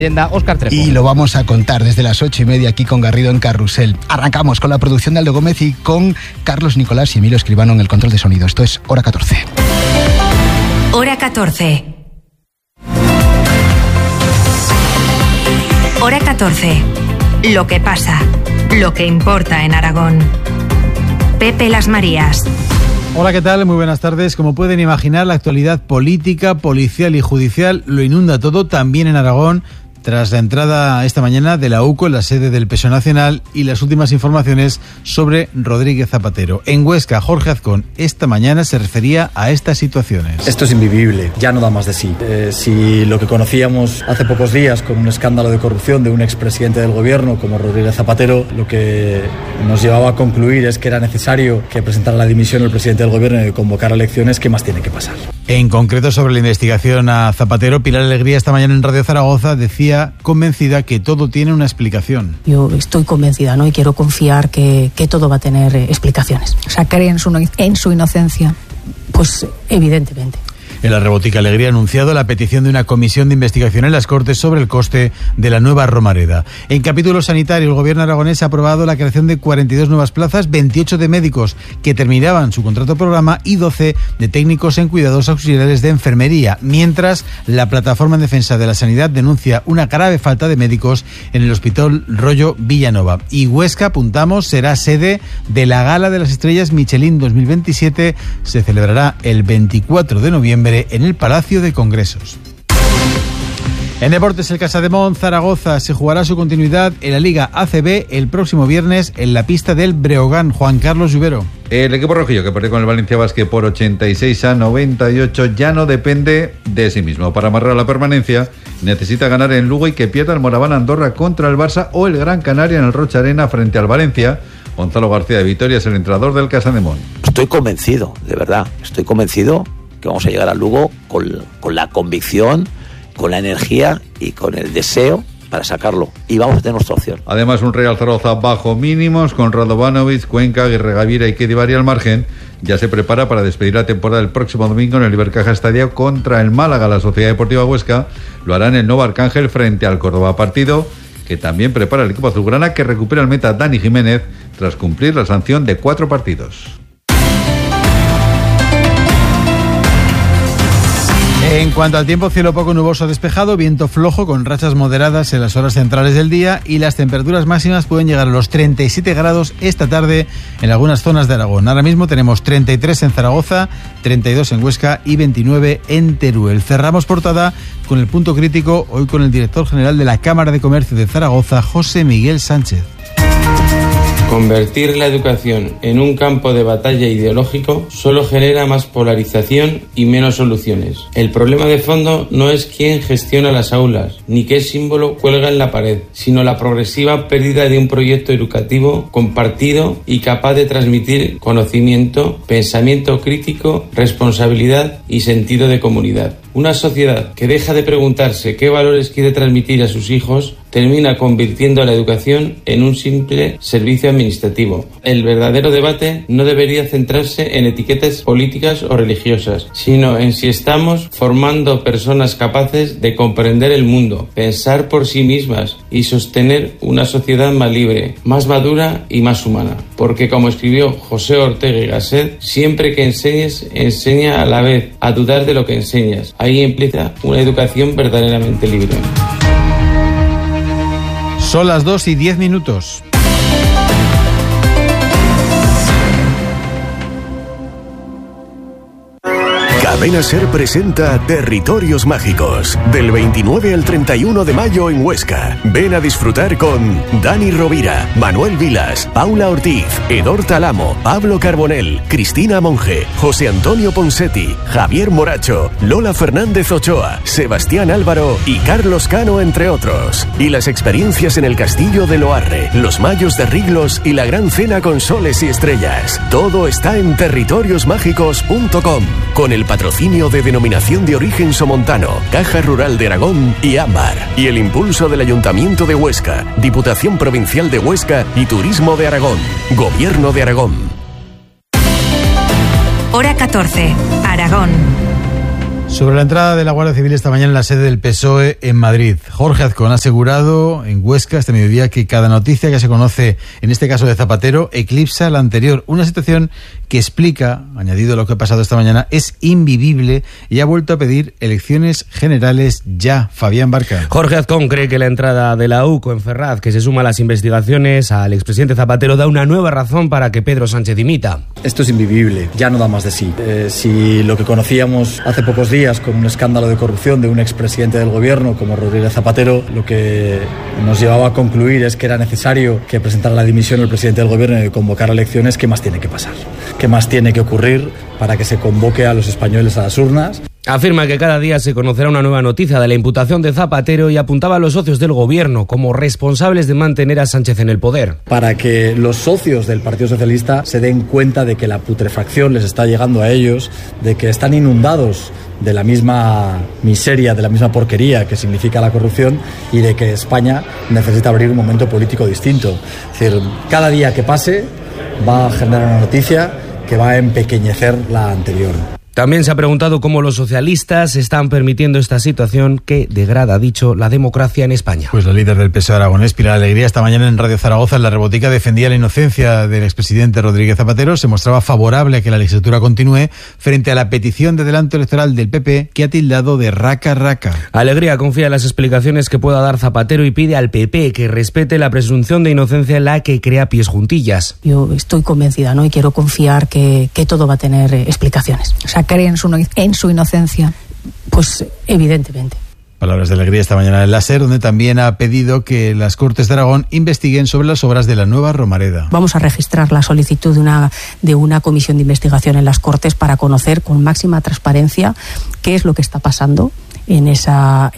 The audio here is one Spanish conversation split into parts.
Óscar Trejo. Y lo vamos a contar desde las 8:30 aquí con Garrido en Carrusel. Arrancamos con la producción de Aldo Gómez y con Carlos Nicolás y Emilio Escribano en el control de sonido. Esto es Hora 14. Hora 14. Hora 14. Lo que pasa, lo que importa en Aragón. Pepe Las Marías. Hola, ¿qué tal? Muy buenas tardes. Como pueden imaginar, la actualidad política, policial y judicial lo inunda todo, también en Aragón, tras la entrada esta mañana de la UCO en la sede del PSOE Nacional y las últimas informaciones sobre Rodríguez Zapatero. En Huesca, Jorge Azcón esta mañana se refería a estas situaciones. Esto es invivible, ya no da más de sí. Si lo que conocíamos hace pocos días con un escándalo de corrupción de un expresidente del gobierno como Rodríguez Zapatero, lo que nos llevaba a concluir es que era necesario que presentara la dimisión el presidente del gobierno y convocara elecciones, ¿qué más tiene que pasar? En concreto, sobre la investigación a Zapatero, Pilar Alegría esta mañana en Radio Zaragoza decía convencida que todo tiene una explicación. Yo estoy convencida, ¿no? Y quiero confiar que todo va a tener explicaciones. O sea, ¿cree en su inocencia? Pues evidentemente. El Arrebotica Alegría ha anunciado la petición de una comisión de investigación en las Cortes sobre el coste de la nueva Romareda. En capítulo sanitario, el gobierno aragonés ha aprobado la creación de 42 nuevas plazas, 28 de médicos que terminaban su contrato programa y 12 de técnicos en cuidados auxiliares de enfermería, mientras la Plataforma en Defensa de la Sanidad denuncia una grave falta de médicos en el Hospital Rollo Villanova. Y Huesca, apuntamos, será sede de la Gala de las Estrellas Michelin 2027. Se celebrará el 24 de noviembre en el Palacio de Congresos. En deportes, el Casademont Zaragoza se jugará su continuidad en la Liga ACB el próximo viernes en la pista del Breogán. Juan Carlos Lluvero. El equipo rojillo, que perdió con el Valencia Basket por 86-98, ya no depende de sí mismo. Para amarrar la permanencia, necesita ganar en Lugo y que pierda el Moraván Andorra contra el Barça o el Gran Canaria en el Rocha Arena frente al Valencia. Gonzalo García de Vitoria es el entrenador del Casademont. Estoy convencido, de verdad, estoy convencido que vamos a llegar a Lugo con la convicción, con la energía y con el deseo para sacarlo. Y vamos a tener nuestra opción. Además, un Real Zaragoza bajo mínimos, con Radovanovic, Cuenca, Aguirre Gavira y Kedivari al margen. Ya se prepara para despedir la temporada el próximo domingo en el Ibercaja Estadio contra el Málaga. La Sociedad Deportiva Huesca lo hará en el Nuevo Arcángel frente al Córdoba. Partido que también prepara el equipo azulgrana, que recupera el meta Dani Jiménez tras cumplir la sanción de 4 partidos. En cuanto al tiempo, cielo poco nuboso despejado, viento flojo con rachas moderadas en las horas centrales del día y las temperaturas máximas pueden llegar a los 37 grados esta tarde en algunas zonas de Aragón. Ahora mismo tenemos 33 en Zaragoza, 32 en Huesca y 29 en Teruel. Cerramos portada con el punto crítico, hoy con el director general de la Cámara de Comercio de Zaragoza, José Miguel Sánchez. Convertir la educación en un campo de batalla ideológico solo genera más polarización y menos soluciones. El problema de fondo no es quién gestiona las aulas, ni qué símbolo cuelga en la pared, sino la progresiva pérdida de un proyecto educativo compartido y capaz de transmitir conocimiento, pensamiento crítico, responsabilidad y sentido de comunidad. Una sociedad que deja de preguntarse qué valores quiere transmitir a sus hijos termina convirtiendo a la educación en un simple servicio administrativo. El verdadero debate no debería centrarse en etiquetas políticas o religiosas, sino en si estamos formando personas capaces de comprender el mundo, pensar por sí mismas y sostener una sociedad más libre, más madura y más humana. Porque, como escribió José Ortega y Gasset, siempre que enseñes, enseña a la vez a dudar de lo que enseñas. Ahí implica una educación verdaderamente libre. Son las 2:10. Cadena SER presenta Territorios Mágicos, del 29 al 31 de mayo en Huesca. Ven a disfrutar con Dani Rovira, Manuel Vilas, Paula Ortiz, Edor Talamo, Pablo Carbonell, Cristina Monge, José Antonio Ponsetti, Javier Moracho, Lola Fernández Ochoa, Sebastián Álvaro y Carlos Cano, entre otros. Y las experiencias en el Castillo de Loarre, los Mayos de Riglos y la Gran Cena con Soles y Estrellas. Todo está en territoriosmágicos.com, con el patrocinio de Denominación de Origen Somontano, Caja Rural de Aragón y Ámbar, y el impulso del Ayuntamiento de Huesca, Diputación Provincial de Huesca y Turismo de Aragón, Gobierno de Aragón. Hora 14, Aragón. Sobre la entrada de la Guardia Civil esta mañana en la sede del PSOE en Madrid, Jorge Azcón ha asegurado en Huesca este mediodía que cada noticia que se conoce, en este caso de Zapatero, eclipsa la anterior. Una situación que explica, añadido lo que ha pasado esta mañana, es invivible y ha vuelto a pedir elecciones generales ya. Fabián Barca. Jorge Azcón cree que la entrada de la UCO en Ferraz, que se suma a las investigaciones al expresidente Zapatero, da una nueva razón para que Pedro Sánchez dimita. Esto es invivible, ya no da más de sí. Si lo que conocíamos hace pocos días con un escándalo de corrupción de un expresidente del gobierno como Rodríguez Zapatero, lo que nos llevaba a concluir es que era necesario que presentara la dimisión el presidente del gobierno y convocara elecciones. ¿Qué más tiene que pasar? ¿Qué más tiene que ocurrir para que se convoque a los españoles a las urnas? Afirma que cada día se conocerá una nueva noticia de la imputación de Zapatero y apuntaba a los socios del gobierno como responsables de mantener a Sánchez en el poder. Para que los socios del Partido Socialista se den cuenta de que la putrefacción les está llegando a ellos, de que están inundados de la misma miseria, de la misma porquería que significa la corrupción y de que España necesita abrir un momento político distinto. Es decir, cada día que pase va a generar una noticia que va a empequeñecer la anterior. También se ha preguntado cómo los socialistas están permitiendo esta situación que degrada, ha dicho, la democracia en España. Pues la líder del PSOE aragonés, Pilar Alegría, esta mañana en Radio Zaragoza, en La Rebotica, defendía la inocencia del expresidente Rodríguez Zapatero. Se mostraba favorable a que la legislatura continúe frente a la petición de adelanto electoral del PP, que ha tildado de raca-raca. Alegría confía en las explicaciones que pueda dar Zapatero y pide al PP que respete la presunción de inocencia en la que crea pies juntillas. Yo estoy convencida, ¿no? Y quiero confiar que todo va a tener explicaciones. O sea, cree en su inocencia. Pues evidentemente. Palabras de Alegría esta mañana en la SER, donde también ha pedido que las Cortes de Aragón investiguen sobre las obras de la nueva Romareda. Vamos a registrar la solicitud de una comisión de investigación en las Cortes para conocer con máxima transparencia qué es lo que está pasando en esta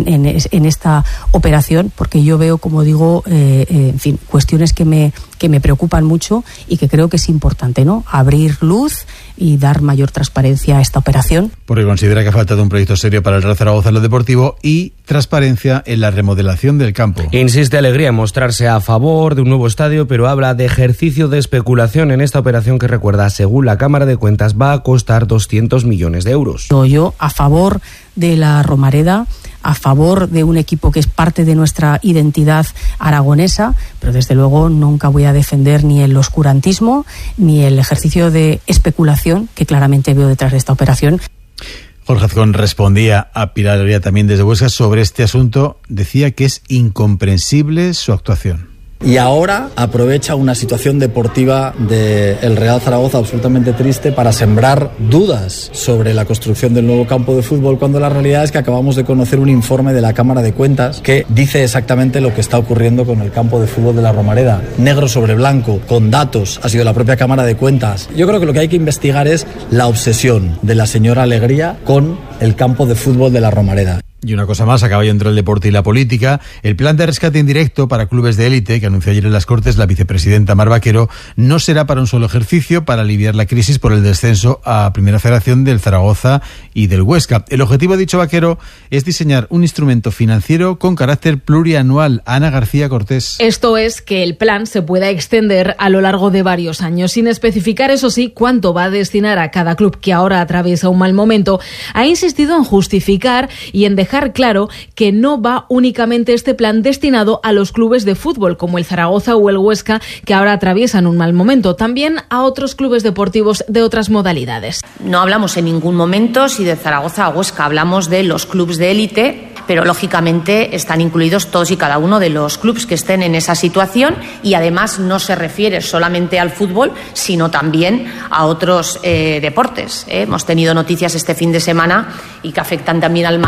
operación, porque yo veo, como digo, en fin, cuestiones que me preocupan mucho y que creo que es importante, ¿no? Abrir luz y dar mayor transparencia a esta operación. Porque considera que ha faltado un proyecto serio para el Real Zaragoza en lo deportivo y transparencia en la remodelación del campo. Insiste Alegría en mostrarse a favor de un nuevo estadio, pero habla de ejercicio de especulación en esta operación que, recuerda, según la Cámara de Cuentas, va a costar 200 millones de euros. Yo a favor de la Romareda, a favor de un equipo que es parte de nuestra identidad aragonesa, pero desde luego nunca voy a defender ni el oscurantismo ni el ejercicio de especulación que claramente veo detrás de esta operación. Jorge Azcón respondía a Pilar Alegría también desde Huesca sobre este asunto. Decía que es incomprensible su actuación. Y ahora aprovecha una situación deportiva del Real Zaragoza absolutamente triste para sembrar dudas sobre la construcción del nuevo campo de fútbol, cuando la realidad es que acabamos de conocer un informe de la Cámara de Cuentas que dice exactamente lo que está ocurriendo con el campo de fútbol de la Romareda. Negro sobre blanco, con datos, ha sido la propia Cámara de Cuentas. Yo creo que lo que hay que investigar es la obsesión de la señora Alegría con el campo de fútbol de la Romareda. Y una cosa más, a caballo entre el deporte y la política, el plan de rescate indirecto para clubes de élite que anunció ayer en las Cortes la vicepresidenta Mar Vaquero no será para un solo ejercicio para aliviar la crisis por el descenso a Primera Federación del Zaragoza y del Huesca. El objetivo, ha dicho Vaquero, es diseñar un instrumento financiero con carácter plurianual. Ana García Cortés. Esto es que el plan se pueda extender a lo largo de varios años, sin especificar, eso sí, cuánto va a destinar a cada club que ahora atraviesa un mal momento. Ha insistido en justificar y en dejar claro que no va únicamente este plan destinado a los clubes de fútbol como el Zaragoza o el Huesca, que ahora atraviesan un mal momento, también a otros clubes deportivos de otras modalidades. No hablamos en ningún momento si de Zaragoza o Huesca, hablamos de los clubes de élite, pero lógicamente están incluidos todos y cada uno de los clubes que estén en esa situación, y además no se refiere solamente al fútbol, sino también a otros deportes. Hemos tenido noticias este fin de semana y que afectan también al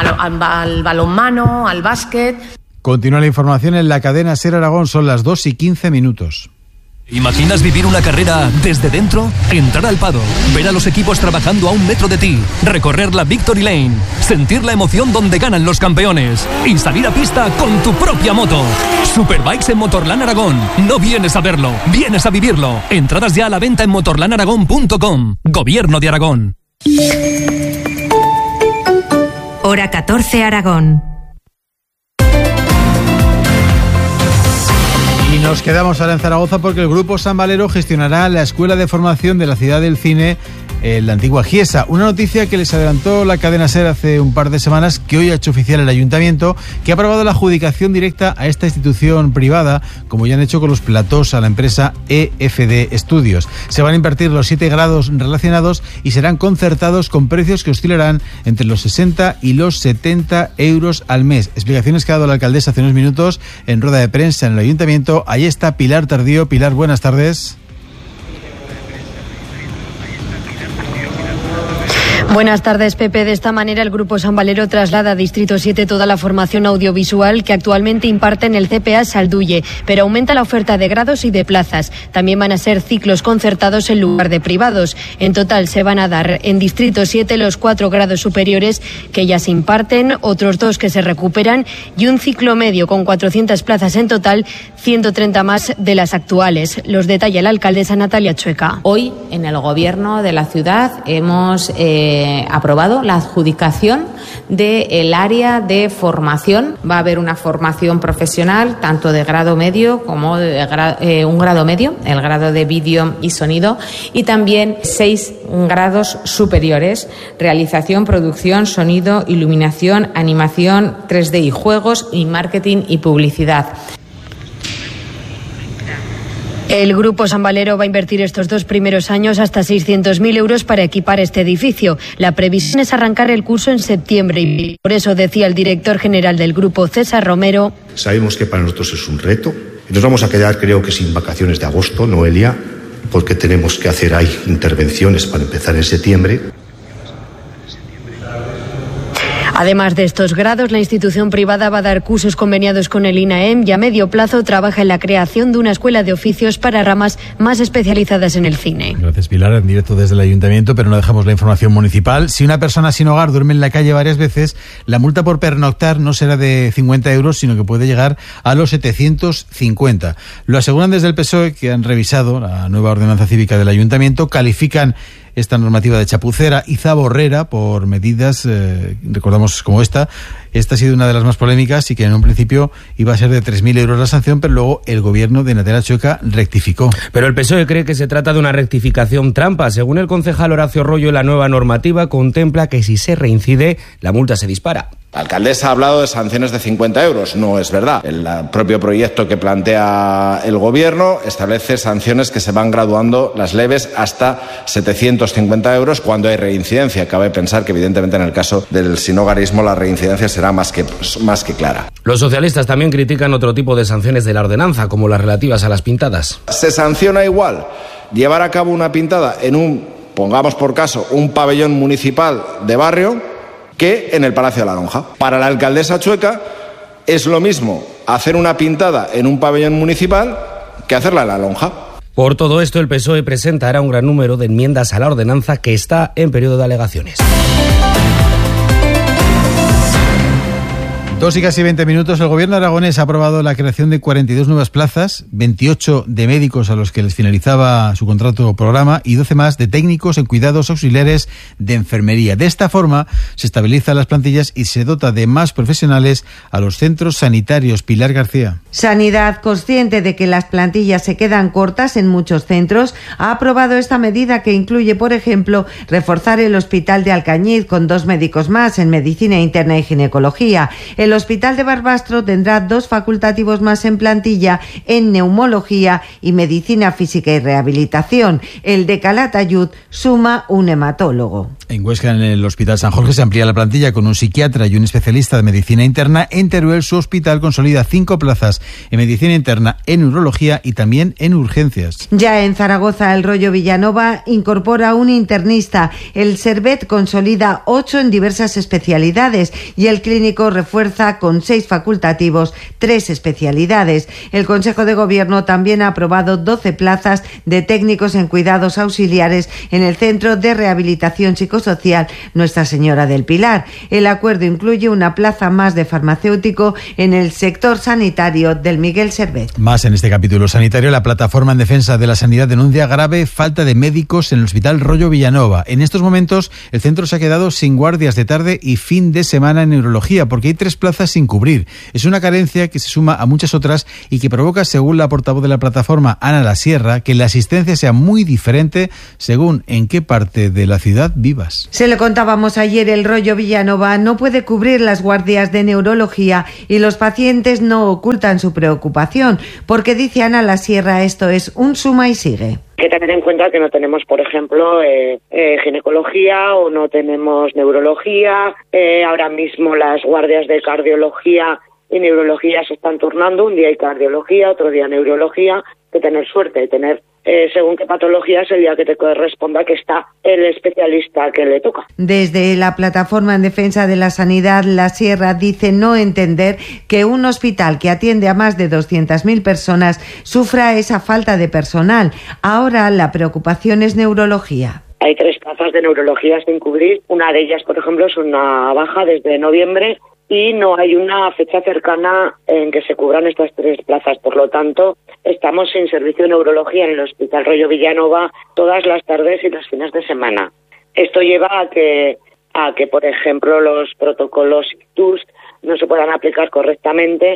balonmano, al básquet. Continúa la información en la cadena SER Aragón, son las 2:15. ¿Imaginas vivir una carrera desde dentro? Entrar al paddock, ver a los equipos trabajando a 1 metro de ti, recorrer la Victory Lane, sentir la emoción donde ganan los campeones y salir a pista con tu propia moto. Superbikes en Motorland Aragón. No vienes a verlo, vienes a vivirlo. Entradas ya a la venta en motorlandaragón.com. Gobierno de Aragón. Hora 14 Aragón. Y nos quedamos ahora en Zaragoza porque el Grupo San Valero gestionará la Escuela de Formación de la Ciudad del Cine la antigua Giesa. Una noticia que les adelantó la cadena SER hace un par de semanas, que hoy ha hecho oficial el Ayuntamiento, que ha aprobado la adjudicación directa a esta institución privada, como ya han hecho con los platós a la empresa EFD Estudios. Se van a invertir los 7 grados relacionados y serán concertados con precios que oscilarán entre los 60 y los 70 euros al mes. Explicaciones que ha dado la alcaldesa hace unos minutos en rueda de prensa en el Ayuntamiento. Ahí está Pilar Tardío. Pilar, buenas tardes. Buenas tardes, Pepe. De esta manera, el Grupo San Valero traslada a Distrito 7 toda la formación audiovisual que actualmente imparte en el CPA Salduye, pero aumenta la oferta de grados y de plazas. También van a ser ciclos concertados en lugar de privados. En total, se van a dar en Distrito 7 los 4 grados superiores que ya se imparten, otros 2 que se recuperan y un ciclo medio con 400 plazas en total, 130 más de las actuales. Los detalla la alcaldesa Natalia Chueca. Hoy, en el Gobierno de la ciudad, hemos aprobado la adjudicación del área de formación. Va a haber una formación profesional tanto de grado medio como de un grado medio, el grado de vídeo y sonido, y también 6 grados superiores: realización, producción, sonido, iluminación, animación 3D y juegos, y marketing y publicidad. El Grupo San Valero va a invertir estos 2 primeros años hasta 600.000 euros para equipar este edificio. La previsión es arrancar el curso en septiembre y por eso decía el director general del grupo, César Romero. Sabemos que para nosotros es un reto y nos vamos a quedar, creo que sin vacaciones de agosto, Noelia, porque tenemos que hacer ahí intervenciones para empezar en septiembre. Además de estos grados, la institución privada va a dar cursos conveniados con el INAEM y a medio plazo trabaja en la creación de una escuela de oficios para ramas más especializadas en el cine. Gracias, Pilar, en directo desde el Ayuntamiento, pero no dejamos la información municipal. Si una persona sin hogar duerme en la calle varias veces, la multa por pernoctar no será de 50 euros, sino que puede llegar a los 750. Lo aseguran desde el PSOE, que han revisado la nueva ordenanza cívica del Ayuntamiento, califican esta normativa de chapucera y zaborrera por medidas, recordamos como esta ha sido una de las más polémicas y que en un principio iba a ser de 3.000 euros la sanción, pero luego el gobierno de Natalia Chueca rectificó. Pero el PSOE cree que se trata de una rectificación trampa. Según el concejal Horacio Rollo, la nueva normativa contempla que si se reincide, la multa se dispara. La alcaldesa ha hablado de sanciones de 50 euros. No es verdad. El propio proyecto que plantea el gobierno establece sanciones que se van graduando, las leves, hasta 750 euros cuando hay reincidencia. Cabe pensar que, evidentemente, en el caso del sinhogarismo, la reincidencia será más que clara. Los socialistas también critican otro tipo de sanciones de la ordenanza, como las relativas a las pintadas. Se sanciona igual llevar a cabo una pintada en pongamos por caso, un pabellón municipal de barrio, que en el Palacio de la Lonja. Para la alcaldesa Chueca es lo mismo hacer una pintada en un pabellón municipal que hacerla en la Lonja. Por todo esto, el PSOE presentará un gran número de enmiendas a la ordenanza que está en periodo de alegaciones. 2 y casi 20 minutos. El gobierno aragonés ha aprobado la creación de 42 nuevas plazas, 28 de médicos a los que les finalizaba su contrato o programa y 12 más de técnicos en cuidados auxiliares de enfermería. De esta forma se estabilizan las plantillas y se dota de más profesionales a los centros sanitarios. Pilar García. Sanidad, consciente de que las plantillas se quedan cortas en muchos centros, ha aprobado esta medida que incluye, por ejemplo, reforzar el Hospital de Alcañiz con 2 médicos más en medicina interna y ginecología. El Hospital de Barbastro tendrá 2 facultativos más en plantilla en neumología y medicina física y rehabilitación. El de Calatayud suma un hematólogo. En Huesca, en el Hospital San Jorge, se amplía la plantilla con un psiquiatra y un especialista de medicina interna. En Teruel, su hospital consolida 5 plazas en medicina interna, en urología y también en urgencias. Ya en Zaragoza, el Rollo Villanova incorpora un internista. El Servet consolida 8 en diversas especialidades y el Clínico refuerza con 6 facultativos, 3 especialidades. El Consejo de Gobierno también ha aprobado 12 plazas de técnicos en cuidados auxiliares en el Centro de Rehabilitación Psicosocial Nuestra Señora del Pilar. El acuerdo incluye una plaza más de farmacéutico en el sector sanitario del Miguel Servet. Más en este capítulo sanitario, la plataforma en defensa de la sanidad denuncia grave falta de médicos en el Hospital Rollo Villanova. En estos momentos, el centro se ha quedado sin guardias de tarde y fin de semana en neurología, porque hay 3 plazas sin cubrir. Es una carencia que se suma a muchas otras y que provoca, según la portavoz de la plataforma, Ana Lasierra, que la asistencia sea muy diferente según en qué parte de la ciudad vivas. Se lo contábamos ayer, el Rollo Villanova no puede cubrir las guardias de neurología y los pacientes no ocultan su preocupación, porque dice Ana Lasierra, esto es un suma y sigue. Hay que tener en cuenta que no tenemos, por ejemplo, ginecología o no tenemos neurología. Ahora mismo las guardias de cardiología y neurología se están turnando. Un día hay cardiología, otro día neurología. Hay que tener suerte de tener, según qué patología es el día que te corresponda, que está el especialista que le toca. Desde la Plataforma en Defensa de la Sanidad, Lasierra dice no entender que un hospital que atiende a más de 200.000 personas sufra esa falta de personal. Ahora la preocupación es neurología. Hay 3 plazas de neurología sin cubrir. Una de ellas, por ejemplo, es una baja desde noviembre y no hay una fecha cercana en que se cubran estas 3 plazas. Por lo tanto, estamos sin servicio de neurología en el Hospital Rollo Villanova todas las tardes y los fines de semana. Esto lleva a que, por ejemplo, los protocolos ICTUS no se puedan aplicar correctamente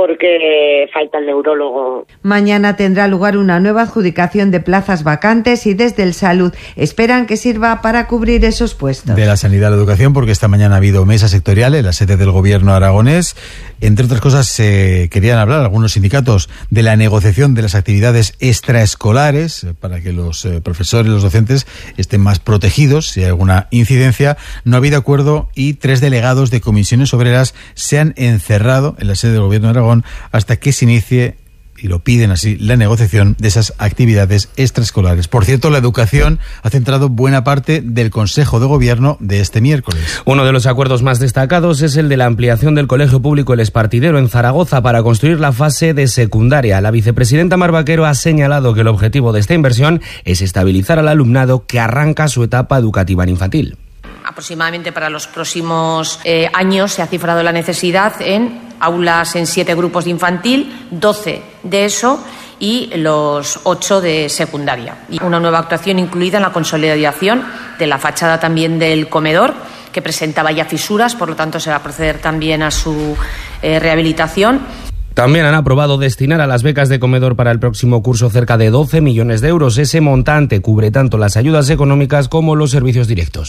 porque falta el neurólogo. Mañana tendrá lugar una nueva adjudicación de plazas vacantes y desde el Salud esperan que sirva para cubrir esos puestos. De la sanidad a la educación, porque esta mañana ha habido mesa sectorial en la sede del gobierno aragonés. Entre otras cosas, querían hablar algunos sindicatos de la negociación de las actividades extraescolares para que los profesores y los docentes estén más protegidos si hay alguna incidencia. No ha habido acuerdo y 3 delegados de comisiones obreras se han encerrado en la sede del gobierno de Aragón hasta que se inicie, y lo piden así, la negociación de esas actividades extraescolares. Por cierto, la educación ha centrado buena parte del Consejo de Gobierno de este miércoles. Uno de los acuerdos más destacados es el de la ampliación del Colegio Público El Espartidero en Zaragoza para construir la fase de secundaria. La vicepresidenta Mar Vaquero ha señalado que el objetivo de esta inversión es estabilizar al alumnado que arranca su etapa educativa en infantil. Aproximadamente para los próximos años se ha cifrado la necesidad en aulas en 7 grupos de infantil, 12 de ESO y los 8 de secundaria. Y una nueva actuación incluida en la consolidación de la fachada también del comedor, que presentaba ya fisuras, por lo tanto se va a proceder también a su rehabilitación. También han aprobado destinar a las becas de comedor para el próximo curso cerca de 12 millones de euros. Ese montante cubre tanto las ayudas económicas como los servicios directos.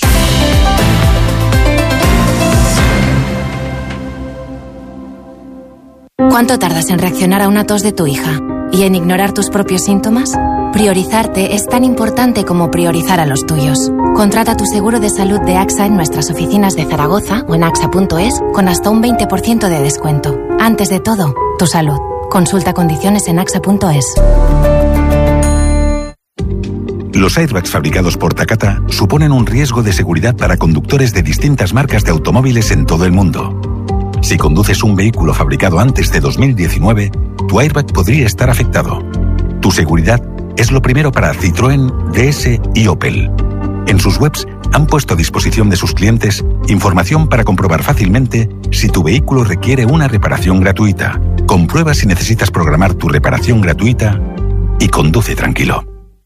¿Cuánto tardas en reaccionar a una tos de tu hija? ¿Y en ignorar tus propios síntomas? Priorizarte es tan importante como priorizar a los tuyos. Contrata tu seguro de salud de AXA en nuestras oficinas de Zaragoza o en axa.es con hasta un 20% de descuento. Antes de todo, tu salud. Consulta condiciones en axa.es. Los airbags fabricados por Takata suponen un riesgo de seguridad para conductores de distintas marcas de automóviles en todo el mundo. Si conduces un vehículo fabricado antes de 2019, tu airbag podría estar afectado. Tu seguridad es lo primero para Citroën, DS y Opel. En sus webs han puesto a disposición de sus clientes información para comprobar fácilmente si tu vehículo requiere una reparación gratuita. Comprueba si necesitas programar tu reparación gratuita y conduce tranquilo.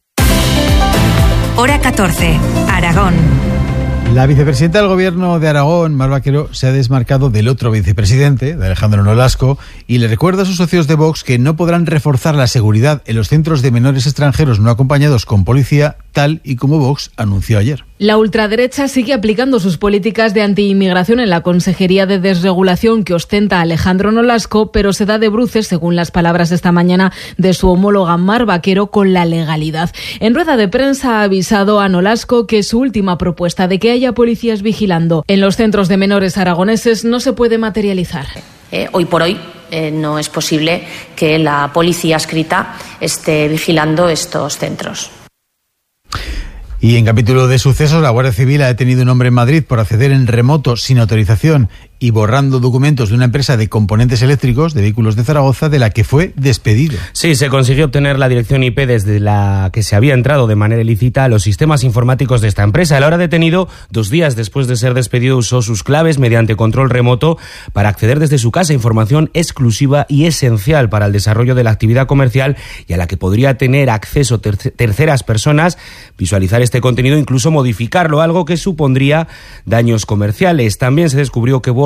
Hora 14, Aragón. La vicepresidenta del Gobierno de Aragón, Mar Vaquero, se ha desmarcado del otro vicepresidente, de Alejandro Nolasco, y le recuerda a sus socios de Vox que no podrán reforzar la seguridad en los centros de menores extranjeros no acompañados con policía, tal y como Vox anunció ayer. La ultraderecha sigue aplicando sus políticas de antiinmigración en la Consejería de Desregulación que ostenta Alejandro Nolasco, pero se da de bruces, según las palabras esta mañana de su homóloga Mar Vaquero, con la legalidad. En rueda de prensa ha avisado a Nolasco que su última propuesta de que haya policías vigilando en los centros de menores aragoneses no se puede materializar. Hoy por hoy no es posible que la policía adscrita esté vigilando estos centros. Y en capítulo de sucesos, la Guardia Civil ha detenido a un hombre en Madrid por acceder en remoto, sin autorización y borrando documentos de una empresa de componentes eléctricos de vehículos de Zaragoza, de la que fue despedido. Sí, se consiguió obtener la dirección IP desde la que se había entrado de manera ilícita a los sistemas informáticos de esta empresa. El ahora detenido, 2 días después de ser despedido, usó sus claves mediante control remoto para acceder desde su casa a información exclusiva y esencial para el desarrollo de la actividad comercial y a la que podría tener acceso terceras personas, visualizar este contenido, incluso modificarlo, algo que supondría daños comerciales. También se descubrió que borró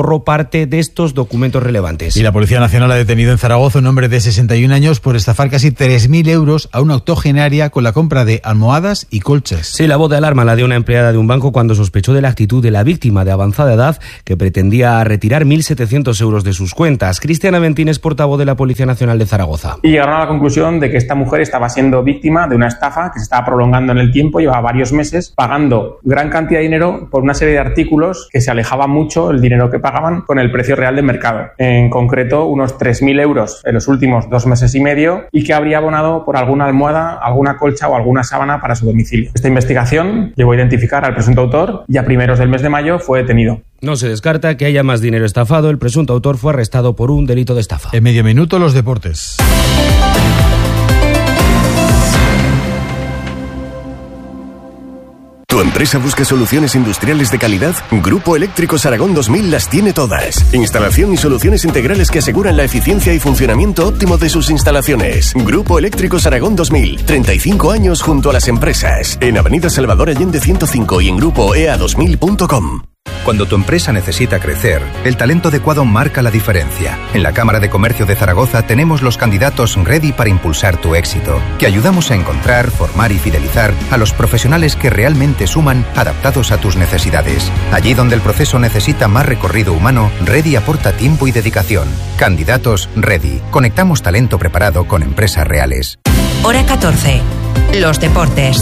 borró parte de estos documentos relevantes. Y la Policía Nacional ha detenido en Zaragoza un hombre de 61 años por estafar casi 3.000 euros a una octogenaria con la compra de almohadas y colchas. Sí, la voz de alarma la dio una empleada de un banco cuando sospechó de la actitud de la víctima de avanzada edad que pretendía retirar 1.700 euros de sus cuentas. Cristian Aventín es portavoz de la Policía Nacional de Zaragoza. Y llegaron a la conclusión de que esta mujer estaba siendo víctima de una estafa que se estaba prolongando en el tiempo, llevaba varios meses pagando gran cantidad de dinero por una serie de artículos que se alejaba mucho el dinero que pagaban con el precio real del mercado. En concreto, unos 3.000 euros en los últimos 2 meses y medio, y que habría abonado por alguna almohada, alguna colcha o alguna sábana para su domicilio. Esta investigación llevó a identificar al presunto autor y a primeros del mes de mayo fue detenido. No se descarta que haya más dinero estafado. El presunto autor fue arrestado por un delito de estafa. En medio minuto, los deportes. ¿Tu empresa busca soluciones industriales de calidad? Grupo Eléctricos Aragón 2000 las tiene todas. Instalación y soluciones integrales que aseguran la eficiencia y funcionamiento óptimo de sus instalaciones. Grupo Eléctricos Aragón 2000, 35 años junto a las empresas. En Avenida Salvador Allende 105 y en grupo ea2000.com. Cuando tu empresa necesita crecer, el talento adecuado marca la diferencia. En la Cámara de Comercio de Zaragoza tenemos los candidatos ready para impulsar tu éxito, que ayudamos a encontrar, formar y fidelizar a los profesionales que realmente suman, adaptados a tus necesidades. Allí donde el proceso necesita más recorrido humano, Ready aporta tiempo y dedicación. Candidatos ready. Conectamos talento preparado con empresas reales. Hora 14. Los deportes.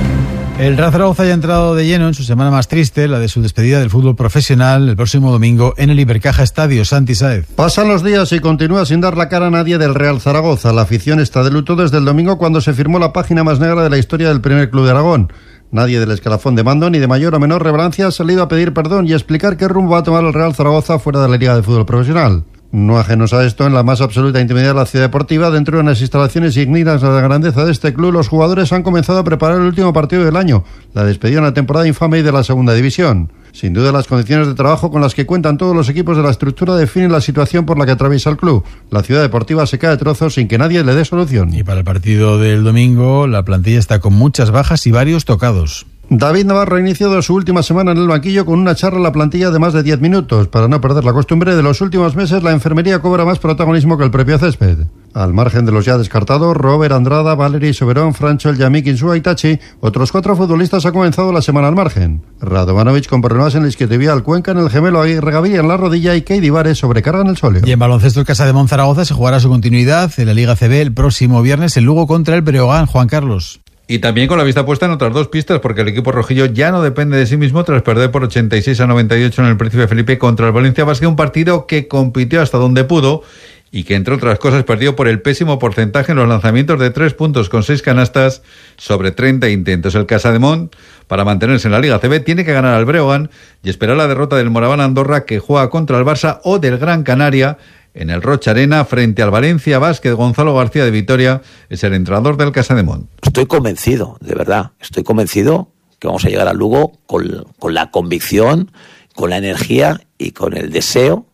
El Real Zaragoza ya ha entrado de lleno en su semana más triste, la de su despedida del fútbol profesional el próximo domingo en el Ibercaja Estadio. Santi Sáez. Pasan los días y continúa sin dar la cara a nadie del Real Zaragoza. La afición está de luto desde el domingo cuando se firmó la página más negra de la historia del primer club de Aragón. Nadie del escalafón de mando ni de mayor o menor relevancia ha salido a pedir perdón y a explicar qué rumbo va a tomar el Real Zaragoza fuera de la Liga de Fútbol Profesional. No ajenos a esto, en la más absoluta intimidad de la ciudad deportiva, dentro de unas instalaciones dignas de la grandeza de este club, los jugadores han comenzado a preparar el último partido del año, la despedida en la temporada infame y de la segunda división. Sin duda, las condiciones de trabajo con las que cuentan todos los equipos de la estructura definen la situación por la que atraviesa el club. La ciudad deportiva se cae de trozos sin que nadie le dé solución. Y para el partido del domingo, la plantilla está con muchas bajas y varios tocados. David Navarro ha iniciado su última semana en el banquillo con una charla a la plantilla de más de 10 minutos. Para no perder la costumbre de los últimos meses, la enfermería cobra más protagonismo que el propio césped. Al margen de los ya descartados, Robert Andrada, Valery Soberón, Francho, El Yamik, Insúa y Tachi, otros 4 futbolistas han comenzado la semana al margen. Radovanovic con problemas en el isquiotibial, Cuenca en el gemelo, Aguirre Gaviria en la rodilla y Keidi Vares sobrecarga en el sóleo. Y en baloncesto, el Casa de Monzaragoza se jugará su continuidad en la Liga CB el próximo viernes, el Lugo contra el Breogán. Juan Carlos. Y también con la vista puesta en otras 2 pistas, porque el equipo rojillo ya no depende de sí mismo tras perder por 86-98 en el Príncipe Felipe contra el Valencia Basket, un partido que compitió hasta donde pudo y que, entre otras cosas, perdió por el pésimo porcentaje en los lanzamientos de 3 puntos con 6 canastas sobre 30 intentos. El Casademont, para mantenerse en la Liga CB, tiene que ganar al Breogán y esperar la derrota del Moraván Andorra, que juega contra el Barça, o del Gran Canaria en el Rocha Arena frente al Valencia Basket. Gonzalo García de Vitoria es el entrenador del Casademont. Estoy convencido, de verdad, estoy convencido que vamos a llegar al Lugo con la convicción, con la energía y con el deseo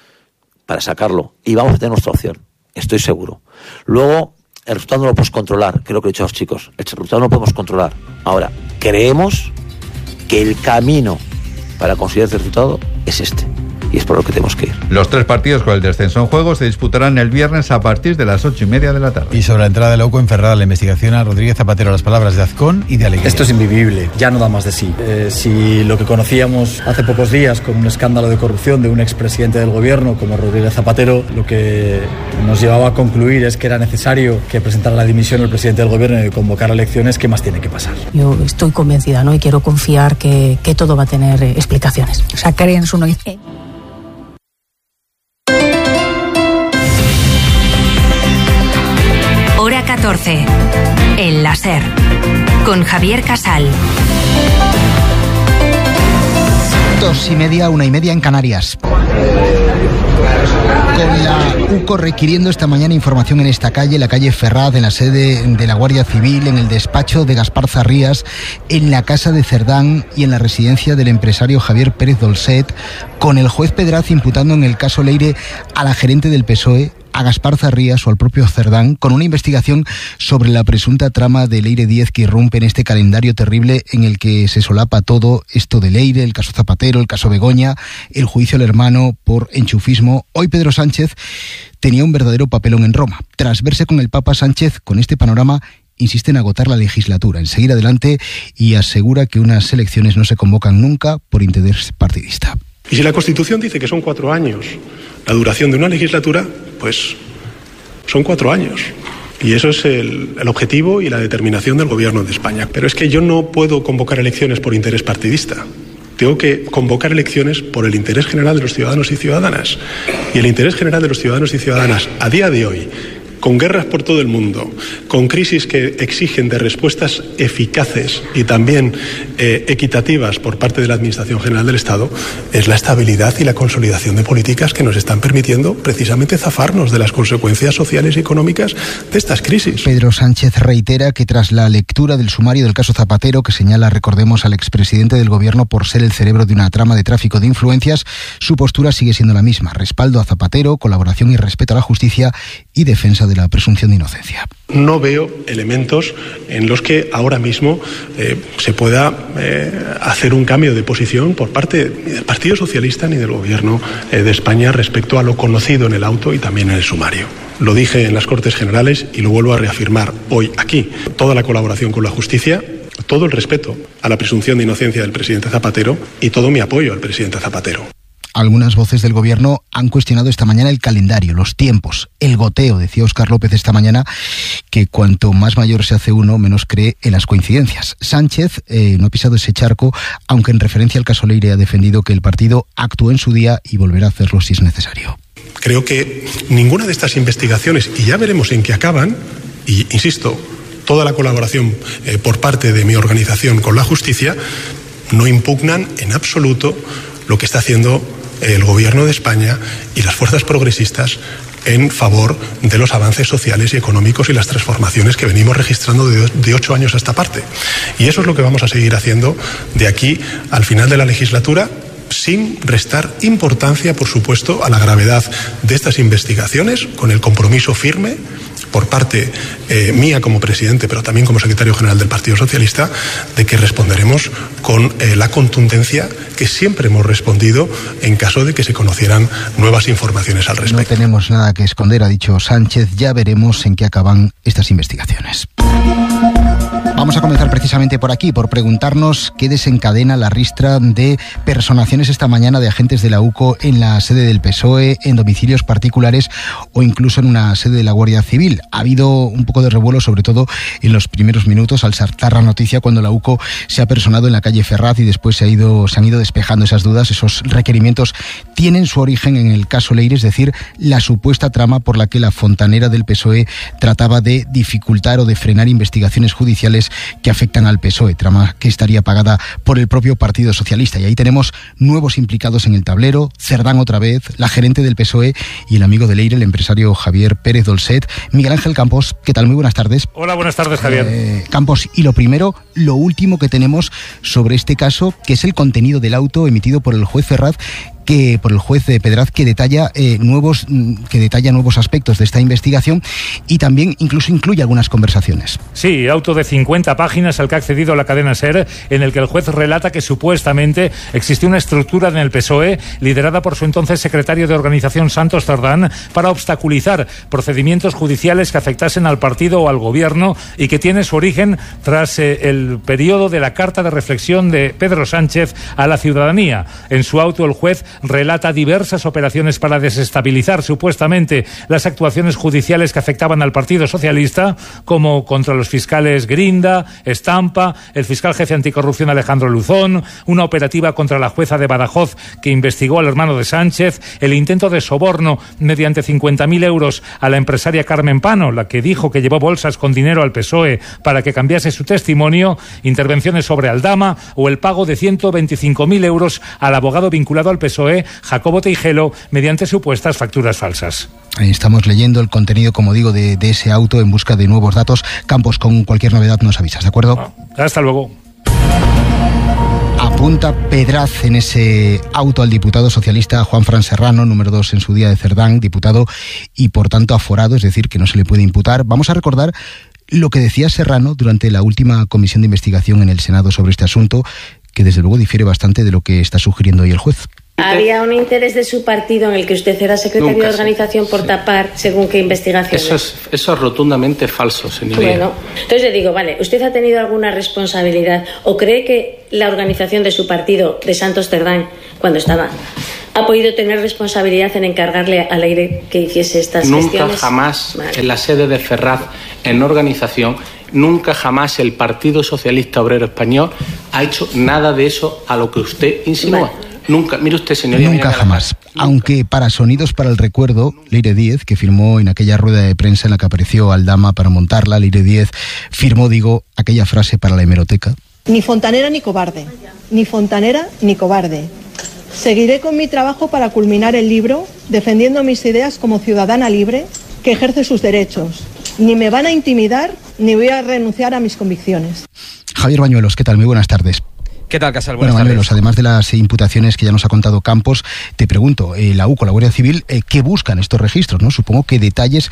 para sacarlo. Y vamos a tener nuestra opción, estoy seguro. Luego, el resultado no lo podemos controlar, creo que lo he dicho a los chicos, el resultado no lo podemos controlar. Ahora, creemos que el camino para conseguir este resultado es este. Y es por lo que tenemos que ir. Los 3 partidos con el descenso en juego se disputarán el viernes a partir de las 8:30 de la tarde. Y sobre la entrada de la UCO en Ferrara, la investigación a Rodríguez Zapatero, las palabras de Azcón y de Alegría. Esto es invivible, ya no da más de sí. Si lo que conocíamos hace pocos días con un escándalo de corrupción de un expresidente del gobierno como Rodríguez Zapatero, lo que nos llevaba a concluir es que era necesario que presentara la dimisión el presidente del gobierno y convocar elecciones, ¿qué más tiene que pasar? Yo estoy convencida, ¿no? Y quiero confiar que todo va a tener explicaciones. O sea, creen su... Hora 14. El láser. Con Javier Casal. 2:30, 1:30 en Canarias. Con la UCO requiriendo esta mañana información en esta calle, la calle Ferraz, en la sede de la Guardia Civil, en el despacho de Gaspar Zarrías, en la casa de Cerdán y en la residencia del empresario Javier Pérez Dolcet, con el juez Pedraz imputando en el caso Leire a la gerente del PSOE, a Gaspar Zarrías o al propio Cerdán con una investigación sobre la presunta trama de Leire Díez que irrumpe en este calendario terrible en el que se solapa todo esto de Leire, el caso Zapatero, el caso Begoña, el juicio al hermano por enchufismo. Hoy Pedro Sánchez tenía un verdadero papelón en Roma. Tras verse con el Papa, Sánchez, con este panorama, insiste en agotar la legislatura, en seguir adelante, y asegura que unas elecciones no se convocan nunca por interés partidista. Y si la Constitución dice que son 4 años la duración de una legislatura, pues son 4 años. Y eso es el objetivo y la determinación del Gobierno de España. Pero es que yo no puedo convocar elecciones por interés partidista. Tengo que convocar elecciones por el interés general de los ciudadanos y ciudadanas. Y el interés general de los ciudadanos y ciudadanas a día de hoy, con guerras por todo el mundo, con crisis que exigen de respuestas eficaces y también equitativas por parte de la Administración General del Estado, es la estabilidad y la consolidación de políticas que nos están permitiendo precisamente zafarnos de las consecuencias sociales y económicas de estas crisis. Pedro Sánchez reitera que tras la lectura del sumario del caso Zapatero, que señala, recordemos, al expresidente del Gobierno por ser el cerebro de una trama de tráfico de influencias, su postura sigue siendo la misma: respaldo a Zapatero, colaboración y respeto a la justicia y defensa de la presunción de inocencia. No veo elementos en los que ahora mismo se pueda hacer un cambio de posición por parte ni del Partido Socialista ni del Gobierno de España respecto a lo conocido en el auto y también en el sumario. Lo dije en las Cortes Generales y lo vuelvo a reafirmar hoy aquí. Toda la colaboración con la justicia, todo el respeto a la presunción de inocencia del presidente Zapatero y todo mi apoyo al presidente Zapatero. Algunas voces del Gobierno han cuestionado esta mañana el calendario, los tiempos, el goteo. Decía Óscar López esta mañana que cuanto más mayor se hace uno, menos cree en las coincidencias. Sánchez no ha pisado ese charco, aunque en referencia al caso Leire ha defendido que el partido actuó en su día y volverá a hacerlo si es necesario. Creo que ninguna de estas investigaciones, y ya veremos en qué acaban, y insisto, toda la colaboración por parte de mi organización con la justicia, no impugnan en absoluto lo que está haciendo el Gobierno de España y las fuerzas progresistas en favor de los avances sociales y económicos y las transformaciones que venimos registrando de 8 años a esta parte. Y eso es lo que vamos a seguir haciendo de aquí al final de la legislatura, sin restar importancia, por supuesto, a la gravedad de estas investigaciones, con el compromiso firme por parte mía como presidente, pero también como secretario general del Partido Socialista, de que responderemos con la contundencia que siempre hemos respondido en caso de que se conocieran nuevas informaciones al respecto. No tenemos nada que esconder, ha dicho Sánchez. Ya veremos en qué acaban estas investigaciones. Vamos a comenzar precisamente por aquí, por preguntarnos qué desencadena la ristra de personaciones esta mañana de agentes de la UCO en la sede del PSOE, en domicilios particulares o incluso en una sede de la Guardia Civil. Ha habido un poco de revuelo, sobre todo en los primeros minutos, al saltar la noticia cuando la UCO se ha personado en la calle Ferraz y después se han ido despejando esas dudas. Esos requerimientos tienen su origen en el caso Leire, es decir, la supuesta trama por la que la fontanera del PSOE trataba de dificultar o de frenar investigaciones judiciales que afectan al PSOE, trama que estaría pagada por el propio Partido Socialista. Y ahí tenemos nuevos implicados en el tablero: Cerdán otra vez, la gerente del PSOE y el amigo de Leire, el empresario Javier Pérez Dolcet. Miguel Ángel Campos, ¿qué tal? Muy buenas tardes. Hola, buenas tardes, Javier. Campos, y lo primero, lo último que tenemos sobre este caso, que es el contenido del auto emitido por el juez Ferraz, por el juez Pedraz, que detalla nuevos aspectos de esta investigación y también incluso incluye algunas conversaciones. Sí, auto de 50 páginas al que ha accedido la cadena SER, en el que el juez relata que supuestamente existió una estructura en el PSOE liderada por su entonces secretario de organización, Santos Cerdán, para obstaculizar procedimientos judiciales que afectasen al partido o al gobierno, y que tiene su origen tras el periodo de la carta de reflexión de Pedro Sánchez a la ciudadanía. En su auto el juez relata diversas operaciones para desestabilizar supuestamente las actuaciones judiciales que afectaban al Partido Socialista, como contra los fiscales Grinda, Estampa, el fiscal jefe anticorrupción Alejandro Luzón, una operativa contra la jueza de Badajoz que investigó al hermano de Sánchez, el intento de soborno mediante 50.000 euros a la empresaria Carmen Pano, la que dijo que llevó bolsas con dinero al PSOE para que cambiase su testimonio, intervenciones sobre Aldama o el pago de 125.000 euros al abogado vinculado al PSOE, Jacobo Teijelo, mediante supuestas facturas falsas. Estamos leyendo el contenido, como digo, de ese auto en busca de nuevos datos. Campos, con cualquier novedad nos avisas, ¿de acuerdo? Hasta luego. apunta pedraz en ese auto al diputado socialista Juanfran Serrano, número 2 en su día de Cerdán, diputado y por tanto aforado, es decir, que no se le puede imputar. Vamos a recordar lo que decía Serrano durante la última comisión de investigación en el Senado sobre este asunto, que desde luego difiere bastante de lo que está sugiriendo hoy el juez. ¿Había un interés de su partido en el que usted era secretario de organización por tapar según qué investigación? Eso es rotundamente falso, señoría. Bueno, entonces le digo, vale, ¿usted ha tenido alguna responsabilidad o cree que la organización de su partido, de Santos Cerdán, cuando estaba, ha podido tener responsabilidad en encargarle a Leire que hiciese estas gestiones? Nunca jamás, en la sede de Ferraz, en organización, nunca jamás el Partido Socialista Obrero Español ha hecho nada de eso a lo que usted insinúa. Vale. Nunca, mire usted, señoría. Nunca jamás. Aunque para Sonidos para el Recuerdo, Leire Díez, que firmó en aquella rueda de prensa en la que apareció Aldama para montarla, Leire Díez firmó, aquella frase para la hemeroteca. Ni fontanera ni cobarde. Ni fontanera ni cobarde. Seguiré con mi trabajo para culminar el libro, defendiendo mis ideas como ciudadana libre que ejerce sus derechos. Ni me van a intimidar, ni voy a renunciar a mis convicciones. Javier Bañuelos, ¿qué tal? Muy buenas tardes. ¿Qué tal, Casal? Buenas tardes. Bañuelos, además de las imputaciones que ya nos ha contado Campos, te pregunto, la UCO, la Guardia Civil, ¿qué buscan estos registros? ¿No? Supongo que detalles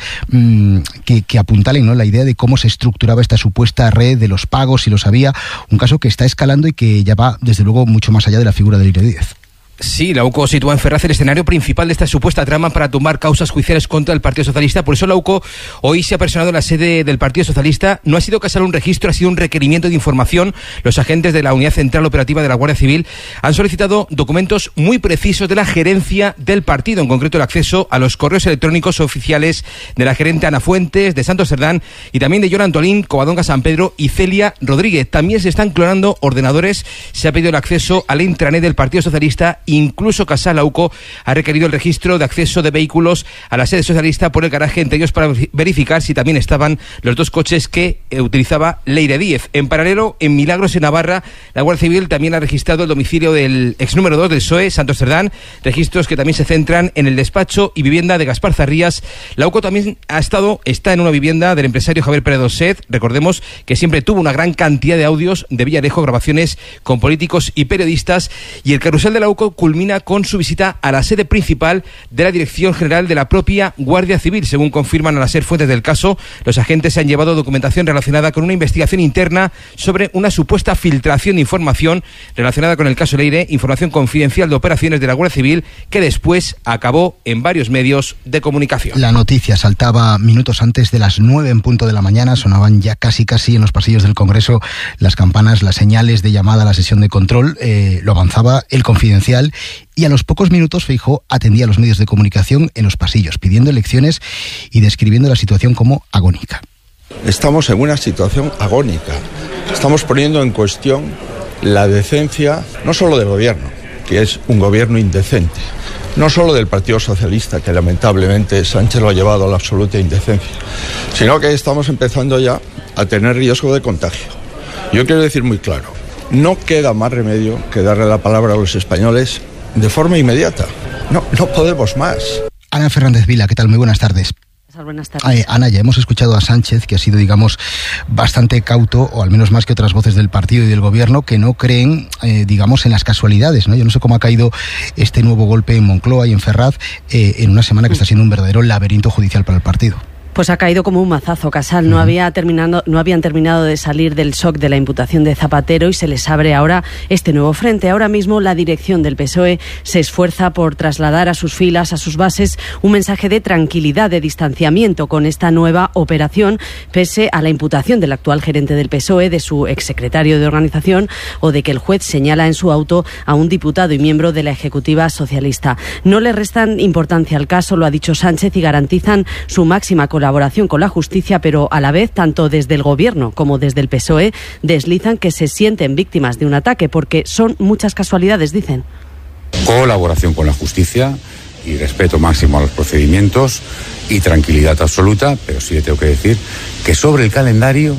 que apuntalen, ¿no?, la idea de cómo se estructuraba esta supuesta red de los pagos, si los había, un caso que está escalando y que ya va, desde luego, mucho más allá de la figura de Leire Díez. Sí, la UCO sitúa en Ferraz el escenario principal de esta supuesta trama para tumbar causas judiciales contra el Partido Socialista. Por eso la UCO hoy se ha personado en la sede del Partido Socialista. No ha sido casual un registro, ha sido un requerimiento de información. Los agentes de la Unidad Central Operativa de la Guardia Civil han solicitado documentos muy precisos de la gerencia del partido, en concreto el acceso a los correos electrónicos oficiales de la gerente Ana Fuentes, de Santos Cerdán y también de Joan Antolín, Covadonga San Pedro y Celia Rodríguez. También se están clonando ordenadores. Se ha pedido el acceso al intranet del Partido Socialista. Incluso Casal, la UCO ha requerido el registro de acceso de vehículos a la sede socialista por el garaje, entre ellos para verificar si también estaban los dos coches que utilizaba Leire Díez. En paralelo, en Milagros, en Navarra, la Guardia Civil también ha registrado el domicilio del ex número 2 del PSOE, Santos Cerdán, registros que también se centran en el despacho y vivienda de Gaspar Zarrías. La UCO también está en una vivienda del empresario Javier Pérez Doset. Recordemos que siempre tuvo una gran cantidad de audios de Villarejo, grabaciones con políticos y periodistas, y el carrusel de la UCO culmina con su visita a la sede principal de la Dirección General de la propia Guardia Civil. Según confirman a las fuentes del caso, los agentes se han llevado documentación relacionada con una investigación interna sobre una supuesta filtración de información relacionada con el caso Leire, información confidencial de operaciones de la Guardia Civil que después acabó en varios medios de comunicación. La noticia saltaba minutos antes de las 9 en punto de la mañana, sonaban ya casi en los pasillos del Congreso las campanas, las señales de llamada a la sesión de control, lo avanzaba el Confidencial. Y a los pocos minutos Feijóo atendía a los medios de comunicación en los pasillos, pidiendo elecciones y describiendo la situación como agónica. Estamos en una situación agónica. Estamos poniendo en cuestión la decencia, no solo del gobierno, que es un gobierno indecente, no solo del Partido Socialista, que lamentablemente Sánchez lo ha llevado a la absoluta indecencia, sino que estamos empezando ya a tener riesgo de contagio. Yo quiero decir muy claro, no queda más remedio que darle la palabra a los españoles de forma inmediata. No podemos más. Ana Fernández Vila, ¿qué tal? Muy buenas tardes. Buenas tardes. Ana, ya hemos escuchado a Sánchez, que ha sido, bastante cauto, o al menos más que otras voces del partido y del gobierno, que no creen, en las casualidades, ¿no? Yo no sé cómo ha caído este nuevo golpe en Moncloa y en Ferraz, en una semana que está siendo un verdadero laberinto judicial para el partido. Pues ha caído como un mazazo, Casal. No habían terminado de salir del shock de la imputación de Zapatero y se les abre ahora este nuevo frente. Ahora mismo la dirección del PSOE se esfuerza por trasladar a sus filas, a sus bases, un mensaje de tranquilidad, de distanciamiento con esta nueva operación, pese a la imputación del actual gerente del PSOE, de su exsecretario de organización, o de que el juez señala en su auto a un diputado y miembro de la Ejecutiva Socialista. No le restan importancia al caso, lo ha dicho Sánchez, y garantizan su máxima colaboración con la justicia, pero a la vez, tanto desde el Gobierno como desde el PSOE, deslizan que se sienten víctimas de un ataque, porque son muchas casualidades, dicen. Colaboración con la justicia y respeto máximo a los procedimientos y tranquilidad absoluta, pero sí le tengo que decir que sobre el calendario,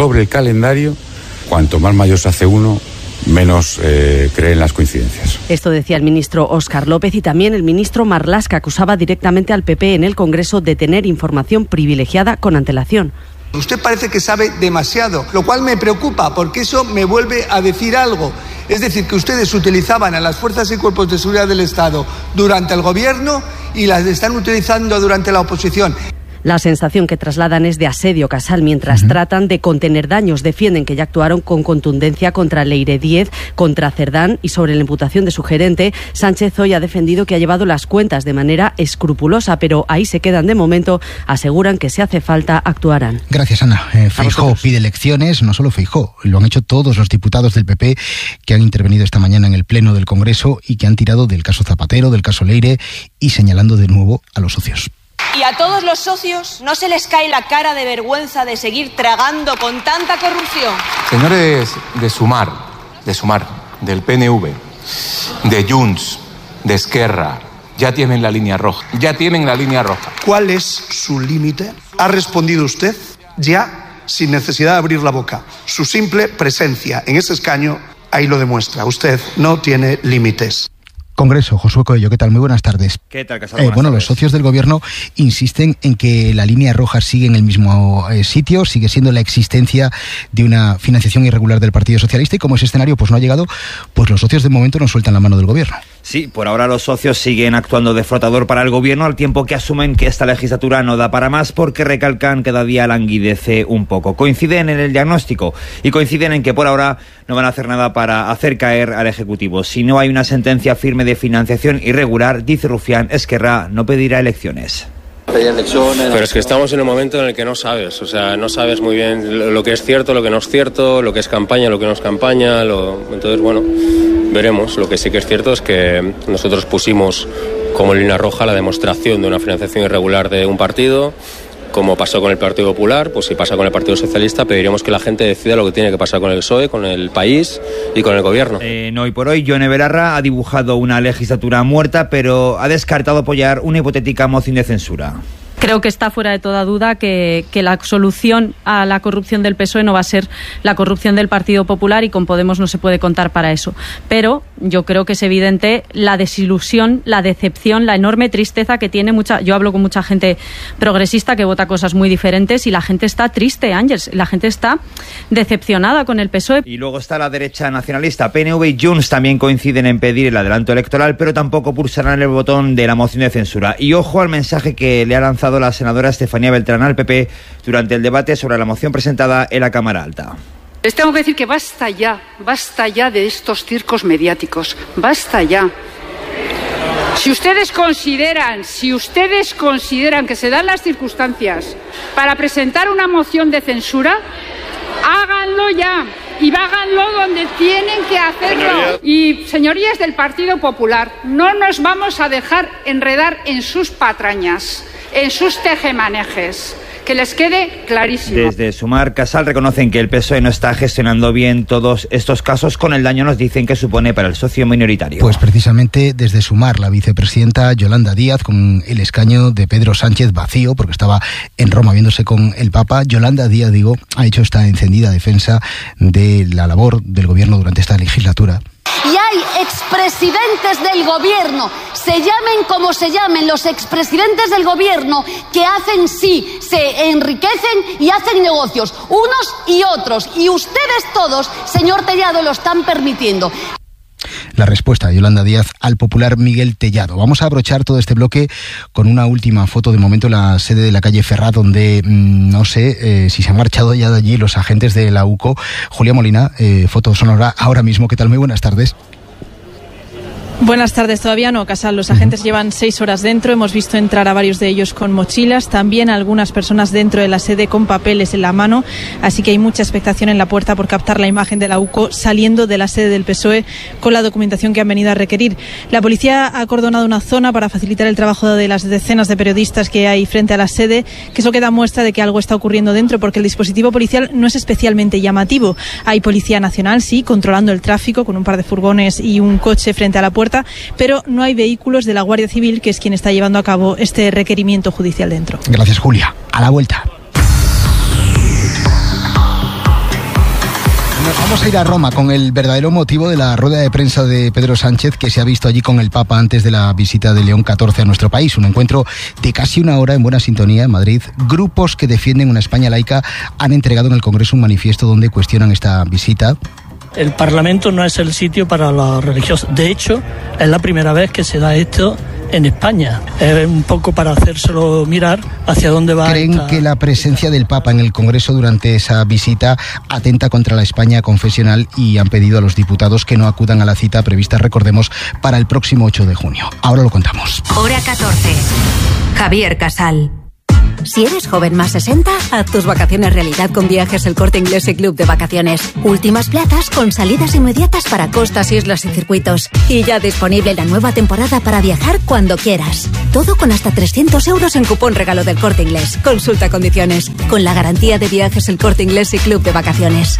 cuanto más mayor se hace uno, menos creen las coincidencias. Esto decía el ministro Óscar López, y también el ministro Marlaska acusaba directamente al PP en el Congreso de tener información privilegiada con antelación. Usted parece que sabe demasiado, lo cual me preocupa porque eso me vuelve a decir algo. Es decir, que ustedes utilizaban a las fuerzas y cuerpos de seguridad del Estado durante el gobierno y las están utilizando durante la oposición. La sensación que trasladan es de asedio, Casal, mientras tratan de contener daños. Defienden que ya actuaron con contundencia contra Leire Díez, contra Cerdán, y sobre la imputación de su gerente, Sánchez hoy ha defendido que ha llevado las cuentas de manera escrupulosa, pero ahí se quedan de momento. Aseguran que si hace falta actuarán. Gracias, Ana. Feijóo pide elecciones, no solo Feijóo, lo han hecho todos los diputados del PP que han intervenido esta mañana en el Pleno del Congreso y que han tirado del caso Zapatero, del caso Leire y señalando de nuevo a los socios. Y a todos los socios no se les cae la cara de vergüenza de seguir tragando con tanta corrupción. Señores de Sumar, del PNV, de Junts, de Esquerra, ya tienen la línea roja. ¿Cuál es su límite? Ha respondido usted ya sin necesidad de abrir la boca. Su simple presencia en ese escaño ahí lo demuestra. Usted no tiene límites. Congreso, Josué Coello, ¿qué tal? Muy buenas tardes. ¿Qué tal, Casado? Los socios del Gobierno insisten en que la línea roja sigue en el mismo sitio, sigue siendo la existencia de una financiación irregular del Partido Socialista y como ese escenario pues no ha llegado, pues los socios de momento no sueltan la mano del Gobierno. Sí, por ahora los socios siguen actuando de flotador para el Gobierno al tiempo que asumen que esta legislatura no da para más porque recalcan que cada día languidece un poco. Coinciden en el diagnóstico y coinciden en que por ahora no van a hacer nada para hacer caer al Ejecutivo. Si no hay una sentencia firme de financiación irregular, dice Rufián, Esquerra no pedirá elecciones. Pero es que estamos en un momento en el que no sabes, no sabes muy bien lo que es cierto, lo que no es cierto, lo que es campaña, lo que no es campaña, entonces veremos. Lo que sí que es cierto es que nosotros pusimos como línea roja la demostración de una financiación irregular de un partido. Como pasó con el Partido Popular, pues si pasa con el Partido Socialista, pediremos que la gente decida lo que tiene que pasar con el PSOE, con el país y con el Gobierno. Hoy por hoy, Yone Belarra ha dibujado una legislatura muerta, pero ha descartado apoyar una hipotética moción de censura. Creo que está fuera de toda duda que la solución a la corrupción del PSOE no va a ser la corrupción del Partido Popular y con Podemos no se puede contar para eso. Pero yo creo que es evidente la desilusión, la decepción, la enorme tristeza que tiene yo hablo con mucha gente progresista que vota cosas muy diferentes y la gente está triste, Ángels, la gente está decepcionada con el PSOE. Y luego está la derecha nacionalista. PNV y Junts también coinciden en pedir el adelanto electoral, pero tampoco pulsarán el botón de la moción de censura. Y ojo al mensaje que le ha lanzado la senadora Estefanía Beltrán al PP durante el debate sobre la moción presentada en la Cámara Alta. Les tengo que decir que basta ya de estos circos mediáticos, basta ya. Si ustedes consideran que se dan las circunstancias para presentar una moción de censura, háganlo ya y háganlo donde tienen que hacerlo. Y señorías del Partido Popular, no nos vamos a dejar enredar en sus patrañas, en sus tejemanejes. Que les quede clarísimo. Desde Sumar, Casal reconocen que el PSOE no está gestionando bien todos estos casos con el daño, nos dicen, que supone para el socio minoritario. Pues precisamente desde Sumar, la vicepresidenta Yolanda Díaz, con el escaño de Pedro Sánchez vacío, porque estaba en Roma viéndose con el Papa, Yolanda Díaz, ha hecho esta encendida defensa de la labor del Gobierno durante esta legislatura. Y hay expresidentes del Gobierno, se llamen como se llamen, los expresidentes del Gobierno que hacen se enriquecen y hacen negocios, unos y otros. Y ustedes todos, señor Tellado, lo están permitiendo. La respuesta de Yolanda Díaz al popular Miguel Tellado. Vamos a abrochar todo este bloque con una última foto, de momento en la sede de la calle Ferraz, donde no sé si se han marchado ya de allí los agentes de la UCO. Julia Molina, foto sonora ahora mismo. ¿Qué tal? Muy buenas tardes. Buenas tardes, todavía no, Casal. Los agentes llevan 6 horas dentro. Hemos visto entrar a varios de ellos con mochilas, también algunas personas dentro de la sede con papeles en la mano, así que hay mucha expectación en la puerta por captar la imagen de la UCO saliendo de la sede del PSOE con la documentación que han venido a requerir. La policía ha acordonado una zona para facilitar el trabajo de las decenas de periodistas que hay frente a la sede, que eso queda muestra de que algo está ocurriendo dentro, porque el dispositivo policial no es especialmente llamativo. Hay Policía Nacional, sí, controlando el tráfico con un par de furgones y un coche frente a la puerta, pero no hay vehículos de la Guardia Civil, que es quien está llevando a cabo este requerimiento judicial dentro. Gracias, Julia. A la vuelta. Nos vamos a ir a Roma con el verdadero motivo de la rueda de prensa de Pedro Sánchez, que se ha visto allí con el Papa antes de la visita de León XIV a nuestro país. Un encuentro de casi una hora en buena sintonía en Madrid. Grupos que defienden una España laica han entregado en el Congreso un manifiesto donde cuestionan esta visita. El Parlamento no es el sitio para los religiosos. De hecho, es la primera vez que se da esto en España. Es un poco para hacérselo mirar hacia dónde va. ¿Creen que la presencia del Papa en el Congreso durante esa visita atenta contra la España confesional y han pedido a los diputados que no acudan a la cita prevista, recordemos, para el próximo 8 de junio? Ahora lo contamos. Hora 14. Javier Casal. Si eres joven más 60, haz tus vacaciones realidad con Viajes El Corte Inglés y Club de Vacaciones. Últimas plazas con salidas inmediatas para costas, islas y circuitos. Y ya disponible la nueva temporada para viajar cuando quieras. Todo con hasta 300 euros en cupón regalo del Corte Inglés. Consulta condiciones. Con la garantía de Viajes El Corte Inglés y Club de Vacaciones.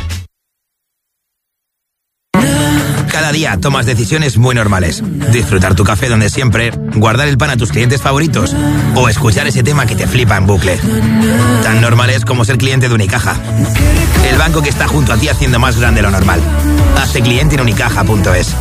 Cada día tomas decisiones muy normales. Disfrutar tu café donde siempre, guardar el pan a tus clientes favoritos o escuchar ese tema que te flipa en bucle. Tan normales como ser cliente de Unicaja. El banco que está junto a ti haciendo más grande lo normal. Hazte cliente en unicaja.es.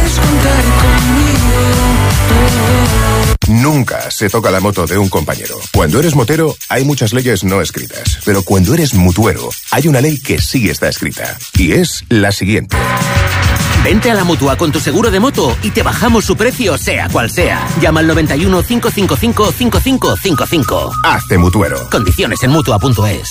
Nunca se toca la moto de un compañero. Cuando eres motero, hay muchas leyes no escritas. Pero cuando eres mutuero, hay una ley que sí está escrita. Y es la siguiente. Vente a la Mutua con tu seguro de moto y te bajamos su precio, sea cual sea. Llama al 91 555 5555. Hazte mutuero. Condiciones en Mutua.es.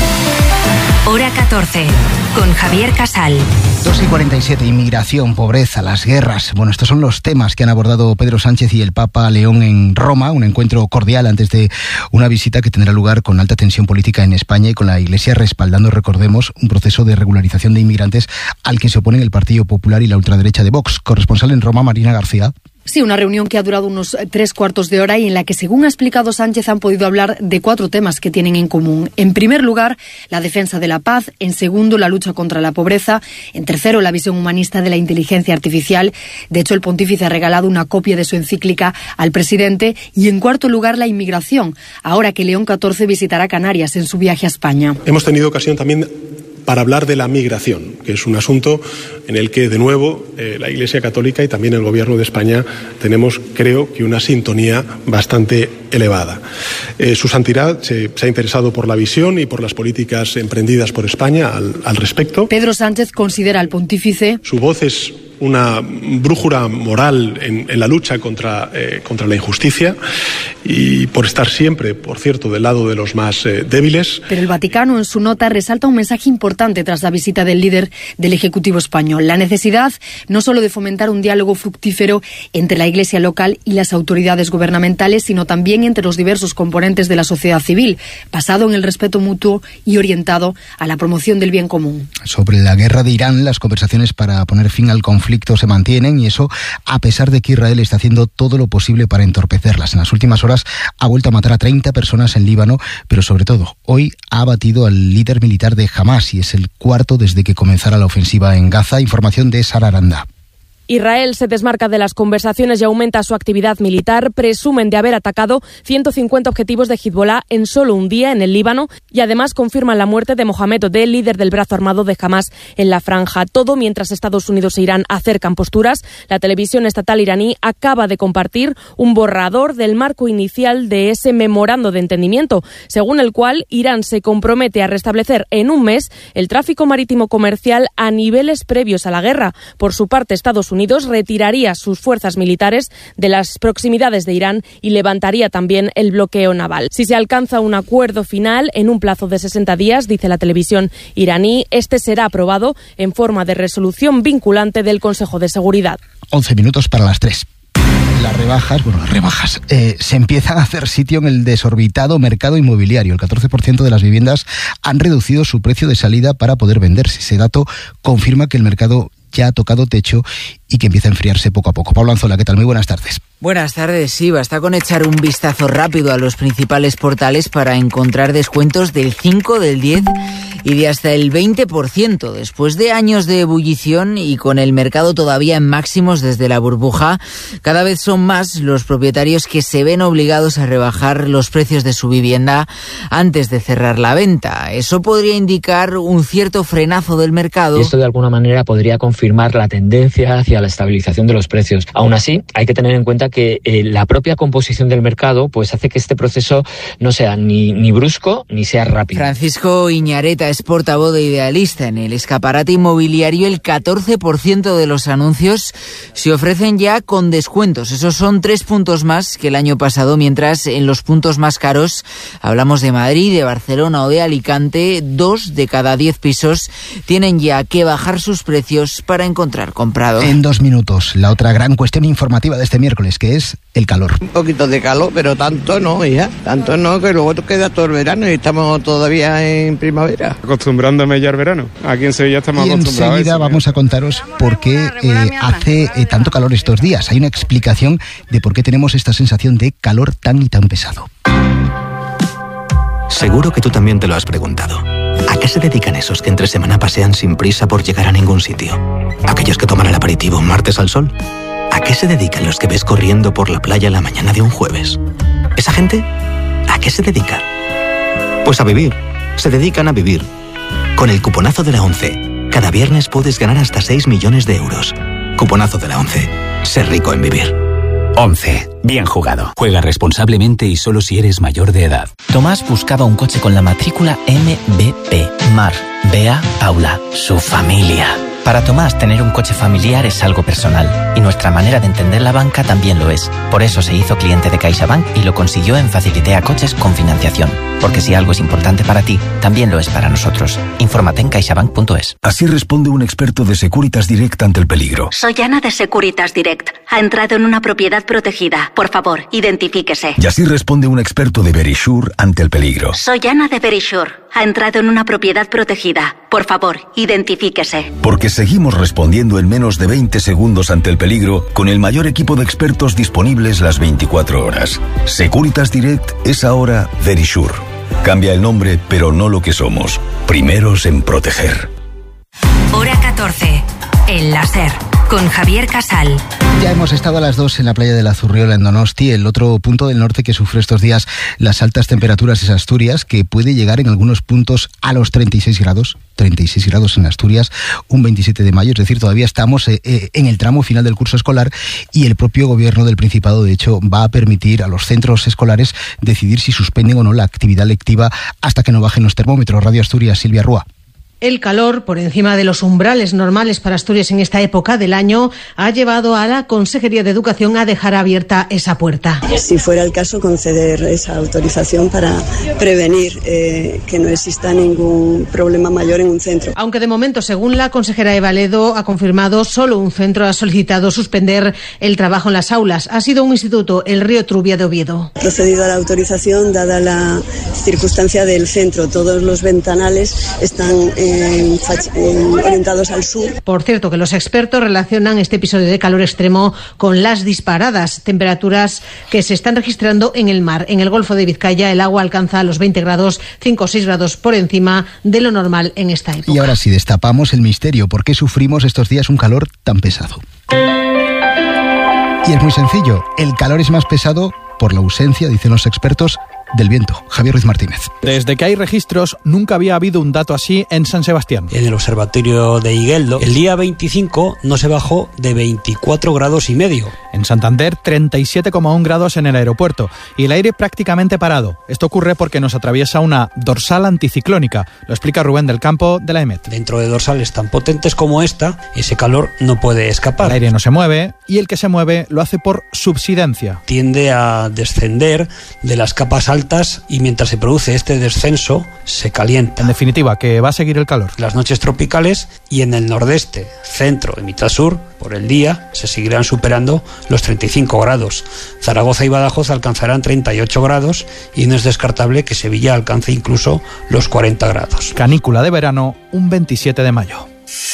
Hora 14. Con Javier Casal. 2:47, inmigración, pobreza, las guerras. Bueno, estos son los temas que han abordado Pedro Sánchez y el Papa León en Roma, un encuentro cordial antes de una visita que tendrá lugar con alta tensión política en España y con la Iglesia respaldando, recordemos, un proceso de regularización de inmigrantes al que se oponen el Partido Popular y la ultraderecha de Vox. Corresponsal en Roma, Marina García. Sí, una reunión que ha durado unos 3/4 de hora y en la que, según ha explicado Sánchez, han podido hablar de 4 temas que tienen en común. En primer lugar, la defensa de la paz. En segundo, la lucha contra la pobreza. En tercero, la visión humanista de la inteligencia artificial. De hecho, el pontífice ha regalado una copia de su encíclica al presidente. Y en cuarto lugar, la inmigración, ahora que León XIV visitará Canarias en su viaje a España. Hemos tenido ocasión también para hablar de la migración, que es un asunto en el que, de nuevo, la Iglesia Católica y también el Gobierno de España tenemos, creo, que una sintonía bastante elevada. Su Santidad se ha interesado por la visión y por las políticas emprendidas por España al respecto. Pedro Sánchez considera al pontífice. Su voz es una brújula moral en la lucha contra la injusticia y por estar siempre, por cierto, del lado de los más débiles. Pero el Vaticano, en su nota, resalta un mensaje importante tras la visita del líder del Ejecutivo español: la necesidad no solo de fomentar un diálogo fructífero entre la Iglesia local y las autoridades gubernamentales, sino también entre los diversos componentes de la sociedad civil, basado en el respeto mutuo y orientado a la promoción del bien común. Sobre la guerra de Irán, las conversaciones para poner fin al conflicto se mantienen, y eso a pesar de que Israel está haciendo todo lo posible para entorpecerlas. En las últimas horas ha vuelto a matar a 30 personas en Líbano, pero sobre todo hoy ha abatido al líder militar de Hamas y es el cuarto desde que comenzara la ofensiva en Gaza. Información de Sara Aranda. Israel se desmarca de las conversaciones y aumenta su actividad militar. Presumen de haber atacado 150 objetivos de Hezbollah en solo un día en el Líbano y además confirman la muerte de Mohamed Odeh, líder del brazo armado de Hamas en la franja. Todo mientras Estados Unidos e Irán acercan posturas. La televisión estatal iraní acaba de compartir un borrador del marco inicial de ese memorando de entendimiento, según el cual Irán se compromete a restablecer en un mes el tráfico marítimo comercial a niveles previos a la guerra. Por su parte, Estados Unidos retiraría sus fuerzas militares de las proximidades de Irán y levantaría también el bloqueo naval. Si se alcanza un acuerdo final en un plazo de 60 días, dice la televisión iraní, este será aprobado en forma de resolución vinculante del Consejo de Seguridad. 11 minutos para las 3. Las rebajas, se empiezan a hacer sitio en el desorbitado mercado inmobiliario. El 14% de las viviendas han reducido su precio de salida para poder venderse. Ese dato confirma que el mercado ya ha tocado techo y que empieza a enfriarse poco a poco. Pablo Anzola, ¿qué tal? Muy buenas tardes. Buenas tardes, sí, basta con echar un vistazo rápido a los principales portales para encontrar descuentos del 5, del 10 y de hasta el 20%. Después de años de ebullición y con el mercado todavía en máximos desde la burbuja, cada vez son más los propietarios que se ven obligados a rebajar los precios de su vivienda antes de cerrar la venta. Eso podría indicar un cierto frenazo del mercado. Y esto de alguna manera podría confirmar la tendencia hacia la estabilización de los precios. Aún así, hay que tener en cuenta que la propia composición del mercado pues hace que este proceso no sea ni brusco ni sea rápido. Francisco Iñareta es es portavoz de Idealista. En el escaparate inmobiliario, el 14% de los anuncios se ofrecen ya con descuentos. Esos son 3 puntos más que el año pasado, mientras en los puntos más caros, hablamos de Madrid, de Barcelona o de Alicante, 2 de cada 10 pisos tienen ya que bajar sus precios para encontrar comprador. En 2 minutos, la otra gran cuestión informativa de este miércoles, que es el calor. Un poquito de calor, pero tanto no, hija. Tanto no, que luego queda todo el verano y estamos todavía en primavera. Acostumbrándome ya al verano. Aquí en Sevilla estamos acostumbrados. Y enseguida vamos a contaros por qué hace tanto calor estos días. Hay una explicación de por qué tenemos esta sensación de calor tan y tan pesado. Seguro que tú también te lo has preguntado. ¿A qué se dedican esos que entre semana pasean sin prisa por llegar a ningún sitio? ¿Aquellos que toman el aperitivo un martes al sol? ¿A qué se dedican los que ves corriendo por la playa la mañana de un jueves? ¿Esa gente? ¿A qué se dedica? Pues a vivir. Se dedican a vivir. Con el cuponazo de la ONCE, cada viernes puedes ganar hasta 6 millones de euros. Cuponazo de la ONCE. Ser rico en vivir. 11. Bien jugado. Juega responsablemente y solo si eres mayor de edad. Tomás buscaba un coche con la matrícula MBP. Mar, Bea, Paula, su familia. Para Tomás, tener un coche familiar es algo personal, y nuestra manera de entender la banca también lo es. Por eso se hizo cliente de CaixaBank y lo consiguió en Facilitea Coches con financiación. Porque si algo es importante para ti, también lo es para nosotros. Infórmate en caixabank.es. Así responde un experto de Securitas Direct ante el peligro. Soy Ana de Securitas Direct. Ha entrado en una propiedad protegida. Por favor, identifíquese. Y así responde un experto de Verisure ante el peligro. Soy Ana de Verisure. Ha entrado en una propiedad protegida. Por favor, identifíquese. Porque seguimos respondiendo en menos de 20 segundos ante el peligro con el mayor equipo de expertos disponibles las 24 horas. Securitas Direct es ahora Verisure. Cambia el nombre, pero no lo que somos. Primeros en proteger. Hora 14. El láser. Con Javier Casal. Ya hemos estado a las 2 en la playa de la Zurriola en Donosti, el otro punto del norte que sufre estos días las altas temperaturas es Asturias, que puede llegar en algunos puntos a los 36 grados. 36 grados en Asturias, un 27 de mayo, es decir, todavía estamos en el tramo final del curso escolar y el propio gobierno del Principado, de hecho, va a permitir a los centros escolares decidir si suspenden o no la actividad lectiva hasta que no bajen los termómetros. Radio Asturias, Silvia Rúa. El calor, por encima de los umbrales normales para Asturias en esta época del año, ha llevado a la Consejería de Educación a dejar abierta esa puerta. Si fuera el caso, conceder esa autorización para prevenir que no exista ningún problema mayor en un centro. Aunque de momento, según la consejera Eva Ledo ha confirmado, solo un centro ha solicitado suspender el trabajo en las aulas. Ha sido un instituto, el Río Trubia de Oviedo. Procedido a la autorización, dada la circunstancia del centro. Todos los ventanales están orientados al sur. Por cierto, que los expertos relacionan este episodio de calor extremo con las disparadas temperaturas que se están registrando en el mar. En el Golfo de Vizcaya el agua alcanza los 20 grados, 5 o 6 grados por encima de lo normal en esta época. Y ahora sí, destapamos el misterio. ¿Por qué sufrimos estos días un calor tan pesado? Y es muy sencillo. El calor es más pesado por la ausencia, dicen los expertos, del viento. Javier Ruiz Martínez. Desde que hay registros, nunca había habido un dato así en San Sebastián. En el observatorio de Igueldo, el día 25 no se bajó de 24 grados y medio. En Santander, 37,1 grados en el aeropuerto y el aire prácticamente parado. Esto ocurre porque nos atraviesa una dorsal anticiclónica. Lo explica Rubén del Campo de la EMET. Dentro de dorsales tan potentes como esta, ese calor no puede escapar. El aire no se mueve y el que se mueve lo hace por subsidencia. Tiende a descender de las capas altas y mientras se produce este descenso se calienta. En definitiva, que va a seguir el calor. Las noches tropicales y en el nordeste, centro y mitad sur, por el día, se seguirán superando los 35 grados. Zaragoza y Badajoz alcanzarán 38 grados y no es descartable que Sevilla alcance incluso los 40 grados. Canícula de verano, un 27 de mayo.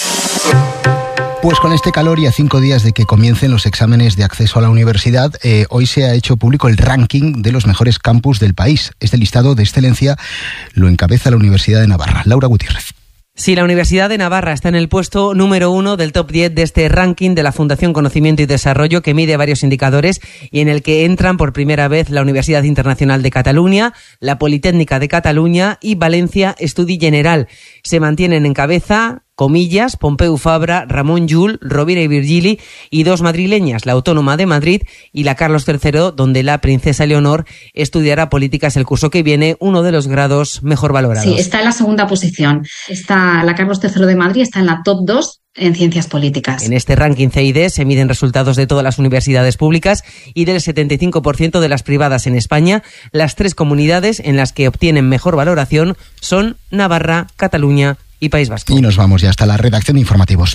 Pues con este calor y a 5 días de que comiencen los exámenes de acceso a la universidad, hoy se ha hecho público el ranking de los mejores campus del país. Este listado de excelencia lo encabeza la Universidad de Navarra. Laura Gutiérrez. Sí, la Universidad de Navarra está en el puesto número 1 del top 10 de este ranking de la Fundación Conocimiento y Desarrollo, que mide varios indicadores y en el que entran por primera vez la Universidad Internacional de Cataluña, la Politécnica de Cataluña y Valencia Estudi General. Se mantienen en cabeza Comillas, Pompeu Fabra, Ramón Llull, Rovira y Virgili, y 2 madrileñas, la Autónoma de Madrid y la Carlos III, donde la princesa Leonor estudiará políticas el curso que viene, uno de los grados mejor valorados. Sí, está en la segunda posición. Está la Carlos III de Madrid, está en la top 2 en ciencias políticas. En este ranking CID se miden resultados de todas las universidades públicas y del 75% de las privadas en España. Las 3 comunidades en las que obtienen mejor valoración son Navarra, Cataluña y País Vasco. Y nos vamos ya hasta la redacción de informativos.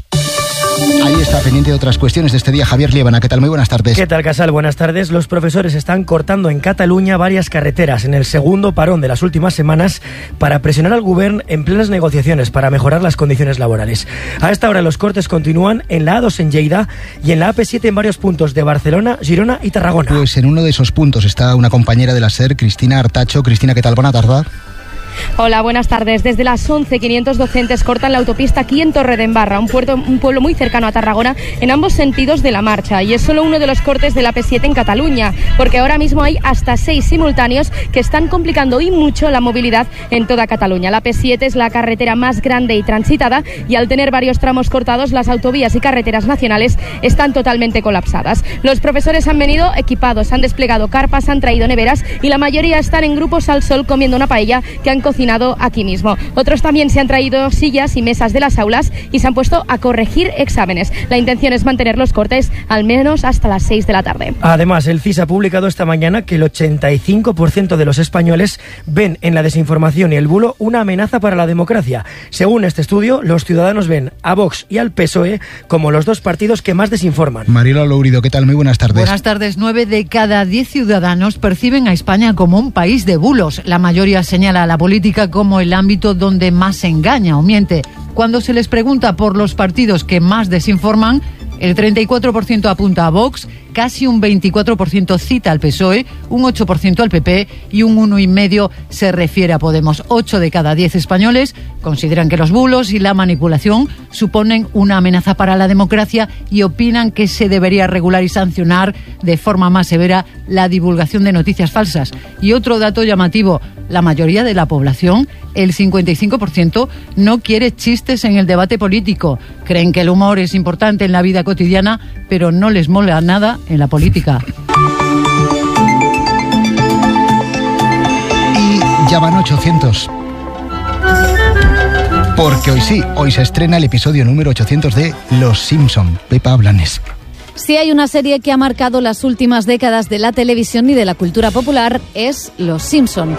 Ahí está, pendiente de otras cuestiones de este día, Javier Liébana. ¿Qué tal? Muy buenas tardes. ¿Qué tal, Casal? Buenas tardes. Los profesores están cortando en Cataluña varias carreteras en el segundo parón de las últimas semanas para presionar al Govern en plenas negociaciones para mejorar las condiciones laborales. A esta hora los cortes continúan en la A2 en Lleida y en la AP7 en varios puntos de Barcelona, Girona y Tarragona. Pues en uno de esos puntos está una compañera de la SER, Cristina Artacho. Cristina, ¿qué tal? Buena tarde. Hola, buenas tardes. Desde las 11, 500 docentes cortan la autopista aquí en Torredembarra, un pueblo muy cercano a Tarragona, en ambos sentidos de la marcha. Y es solo uno de los cortes de la P7 en Cataluña, porque ahora mismo hay hasta 6 simultáneos que están complicando y mucho la movilidad en toda Cataluña. La P7 es la carretera más grande y transitada y al tener varios tramos cortados, las autovías y carreteras nacionales están totalmente colapsadas. Los profesores han venido equipados, han desplegado carpas, han traído neveras y la mayoría están en grupos al sol comiendo una paella que han cocinado aquí mismo. Otros también se han traído sillas y mesas de las aulas y se han puesto a corregir exámenes. La intención es mantener los cortes al menos hasta las 6 de la tarde. Además, el CIS ha publicado esta mañana que el 85% de los españoles ven en la desinformación y el bulo una amenaza para la democracia. Según este estudio, los ciudadanos ven a Vox y al PSOE como los 2 partidos que más desinforman. Mariela Lourido, ¿qué tal? Muy buenas tardes. Buenas tardes. 9 de cada 10 ciudadanos perciben a España como un país de bulos. La mayoría señala a la política como el ámbito donde más se engaña o miente. Cuando se les pregunta por los partidos que más desinforman, el 34% apunta a Vox, casi un 24% cita al PSOE, un 8% al PP y un 1,5% se refiere a Podemos. 8 de cada 10 españoles consideran que los bulos y la manipulación suponen una amenaza para la democracia y opinan que se debería regular y sancionar de forma más severa la divulgación de noticias falsas. Y otro dato llamativo, la mayoría de la población, el 55%, no quiere chistes en el debate político. Creen que el humor es importante en la vida cotidiana, pero no les mola nada en la política. Y ya van 800. Porque hoy sí, hoy se estrena el episodio número 800 de Los Simpson. Pepa Blanes. Si hay una serie que ha marcado las últimas décadas de la televisión y de la cultura popular, es Los Simpson.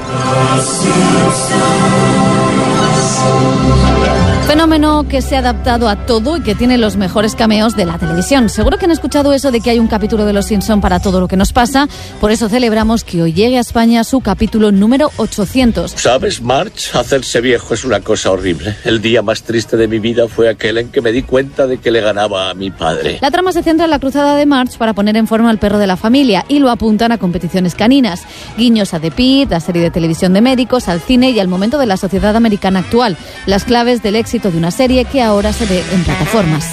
Fenómeno que se ha adaptado a todo y que tiene los mejores cameos de la televisión. Seguro que han escuchado eso de que hay un capítulo de Los Simpson para todo lo que nos pasa. Por eso celebramos que hoy llegue a España su capítulo número 800. ¿Sabes, Marge? Hacerse viejo es una cosa horrible. El día más triste de mi vida fue aquel en que me di cuenta de que le ganaba a mi padre. La trama se centra en la cruzada de Marge para poner en forma al perro de la familia y lo apuntan a competiciones caninas. Guiños a The Pitt, la serie de televisión de médicos, al cine y al momento de la sociedad americana actual. Las claves del éxito de una serie que ahora se ve en plataformas.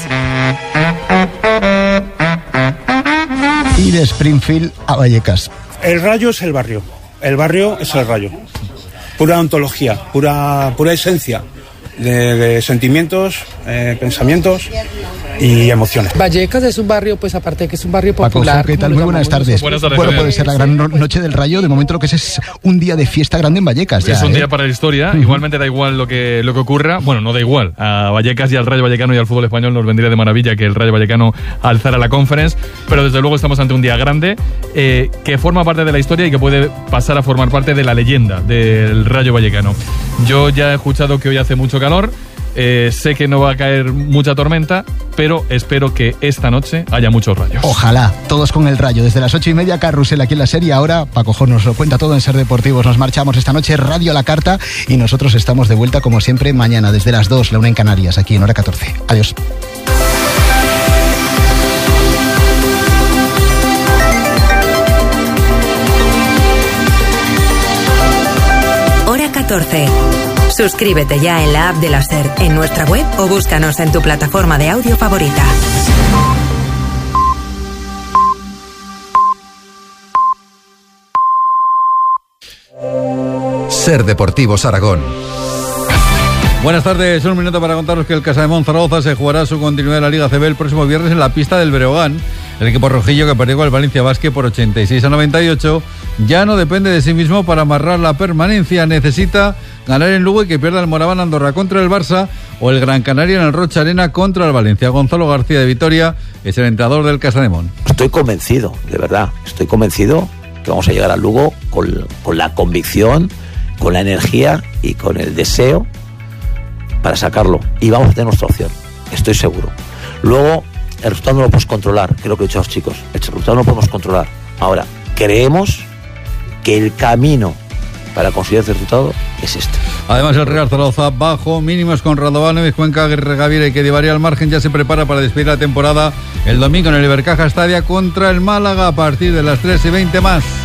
Y de Springfield a Vallecas. El Rayo es el barrio. El barrio es el Rayo. Pura ontología, pura esencia de sentimientos, pensamientos y emociones. Vallecas es un barrio, pues aparte que es un barrio popular. Paco, ¿qué tal? Muy buenas tardes. Buenas tardes. Bueno, puede ser la gran noche del Rayo. De momento lo que es un día de fiesta grande en Vallecas. Es un día para la historia. Igualmente da igual lo que ocurra. Bueno, no da igual. A Vallecas y al Rayo Vallecano y al fútbol español nos vendría de maravilla que el Rayo Vallecano alzara la Conference. Pero desde luego estamos ante un día grande que forma parte de la historia y que puede pasar a formar parte de la leyenda del Rayo Vallecano. Yo ya he escuchado que hoy hace mucho calor. Sé que no va a caer mucha tormenta, pero espero que esta noche haya muchos rayos. Ojalá, todos con el Rayo. Desde las 8:30, Carrusel aquí en la serie. Ahora Paco Jor nos lo cuenta todo en Ser Deportivos. Nos marchamos esta noche, Radio a la Carta, y nosotros estamos de vuelta como siempre mañana desde las 2, la 1 en Canarias, aquí en Hora 14. Adiós. Hora 14. Suscríbete ya en la app de la SER, en nuestra web o búscanos en tu plataforma de audio favorita. Ser Deportivos Aragón. Buenas tardes, un minuto para contaros que el Casademón Zaragoza se jugará su continuidad en la Liga CB el próximo viernes en la pista del Breogán. El equipo rojillo, que perdió con el Valencia Basket por 86-98, ya no depende de sí mismo para amarrar la permanencia. Necesita ganar en Lugo y que pierda el Moraván Andorra contra el Barça o el Gran Canaria en el Rocha Arena contra el Valencia. Gonzalo García de Vitoria es el entrenador del Casademón. Estoy convencido, de verdad, estoy convencido que vamos a llegar al Lugo con la convicción, con la energía y con el deseo para sacarlo, y vamos a tener nuestra opción, estoy seguro. Luego, el resultado no lo podemos controlar, que es lo que he dicho a los chicos, el resultado no lo podemos controlar. Ahora, creemos que el camino para conseguir ese resultado es este. Además, el Real Zaragoza bajo mínimos con Radovanovic, Cuenca, Aguirre, Gaviria y que llevaría al margen, ya se prepara para despedir la temporada el domingo en el Ibercaja Stadia contra el Málaga a partir de las 3:20 más.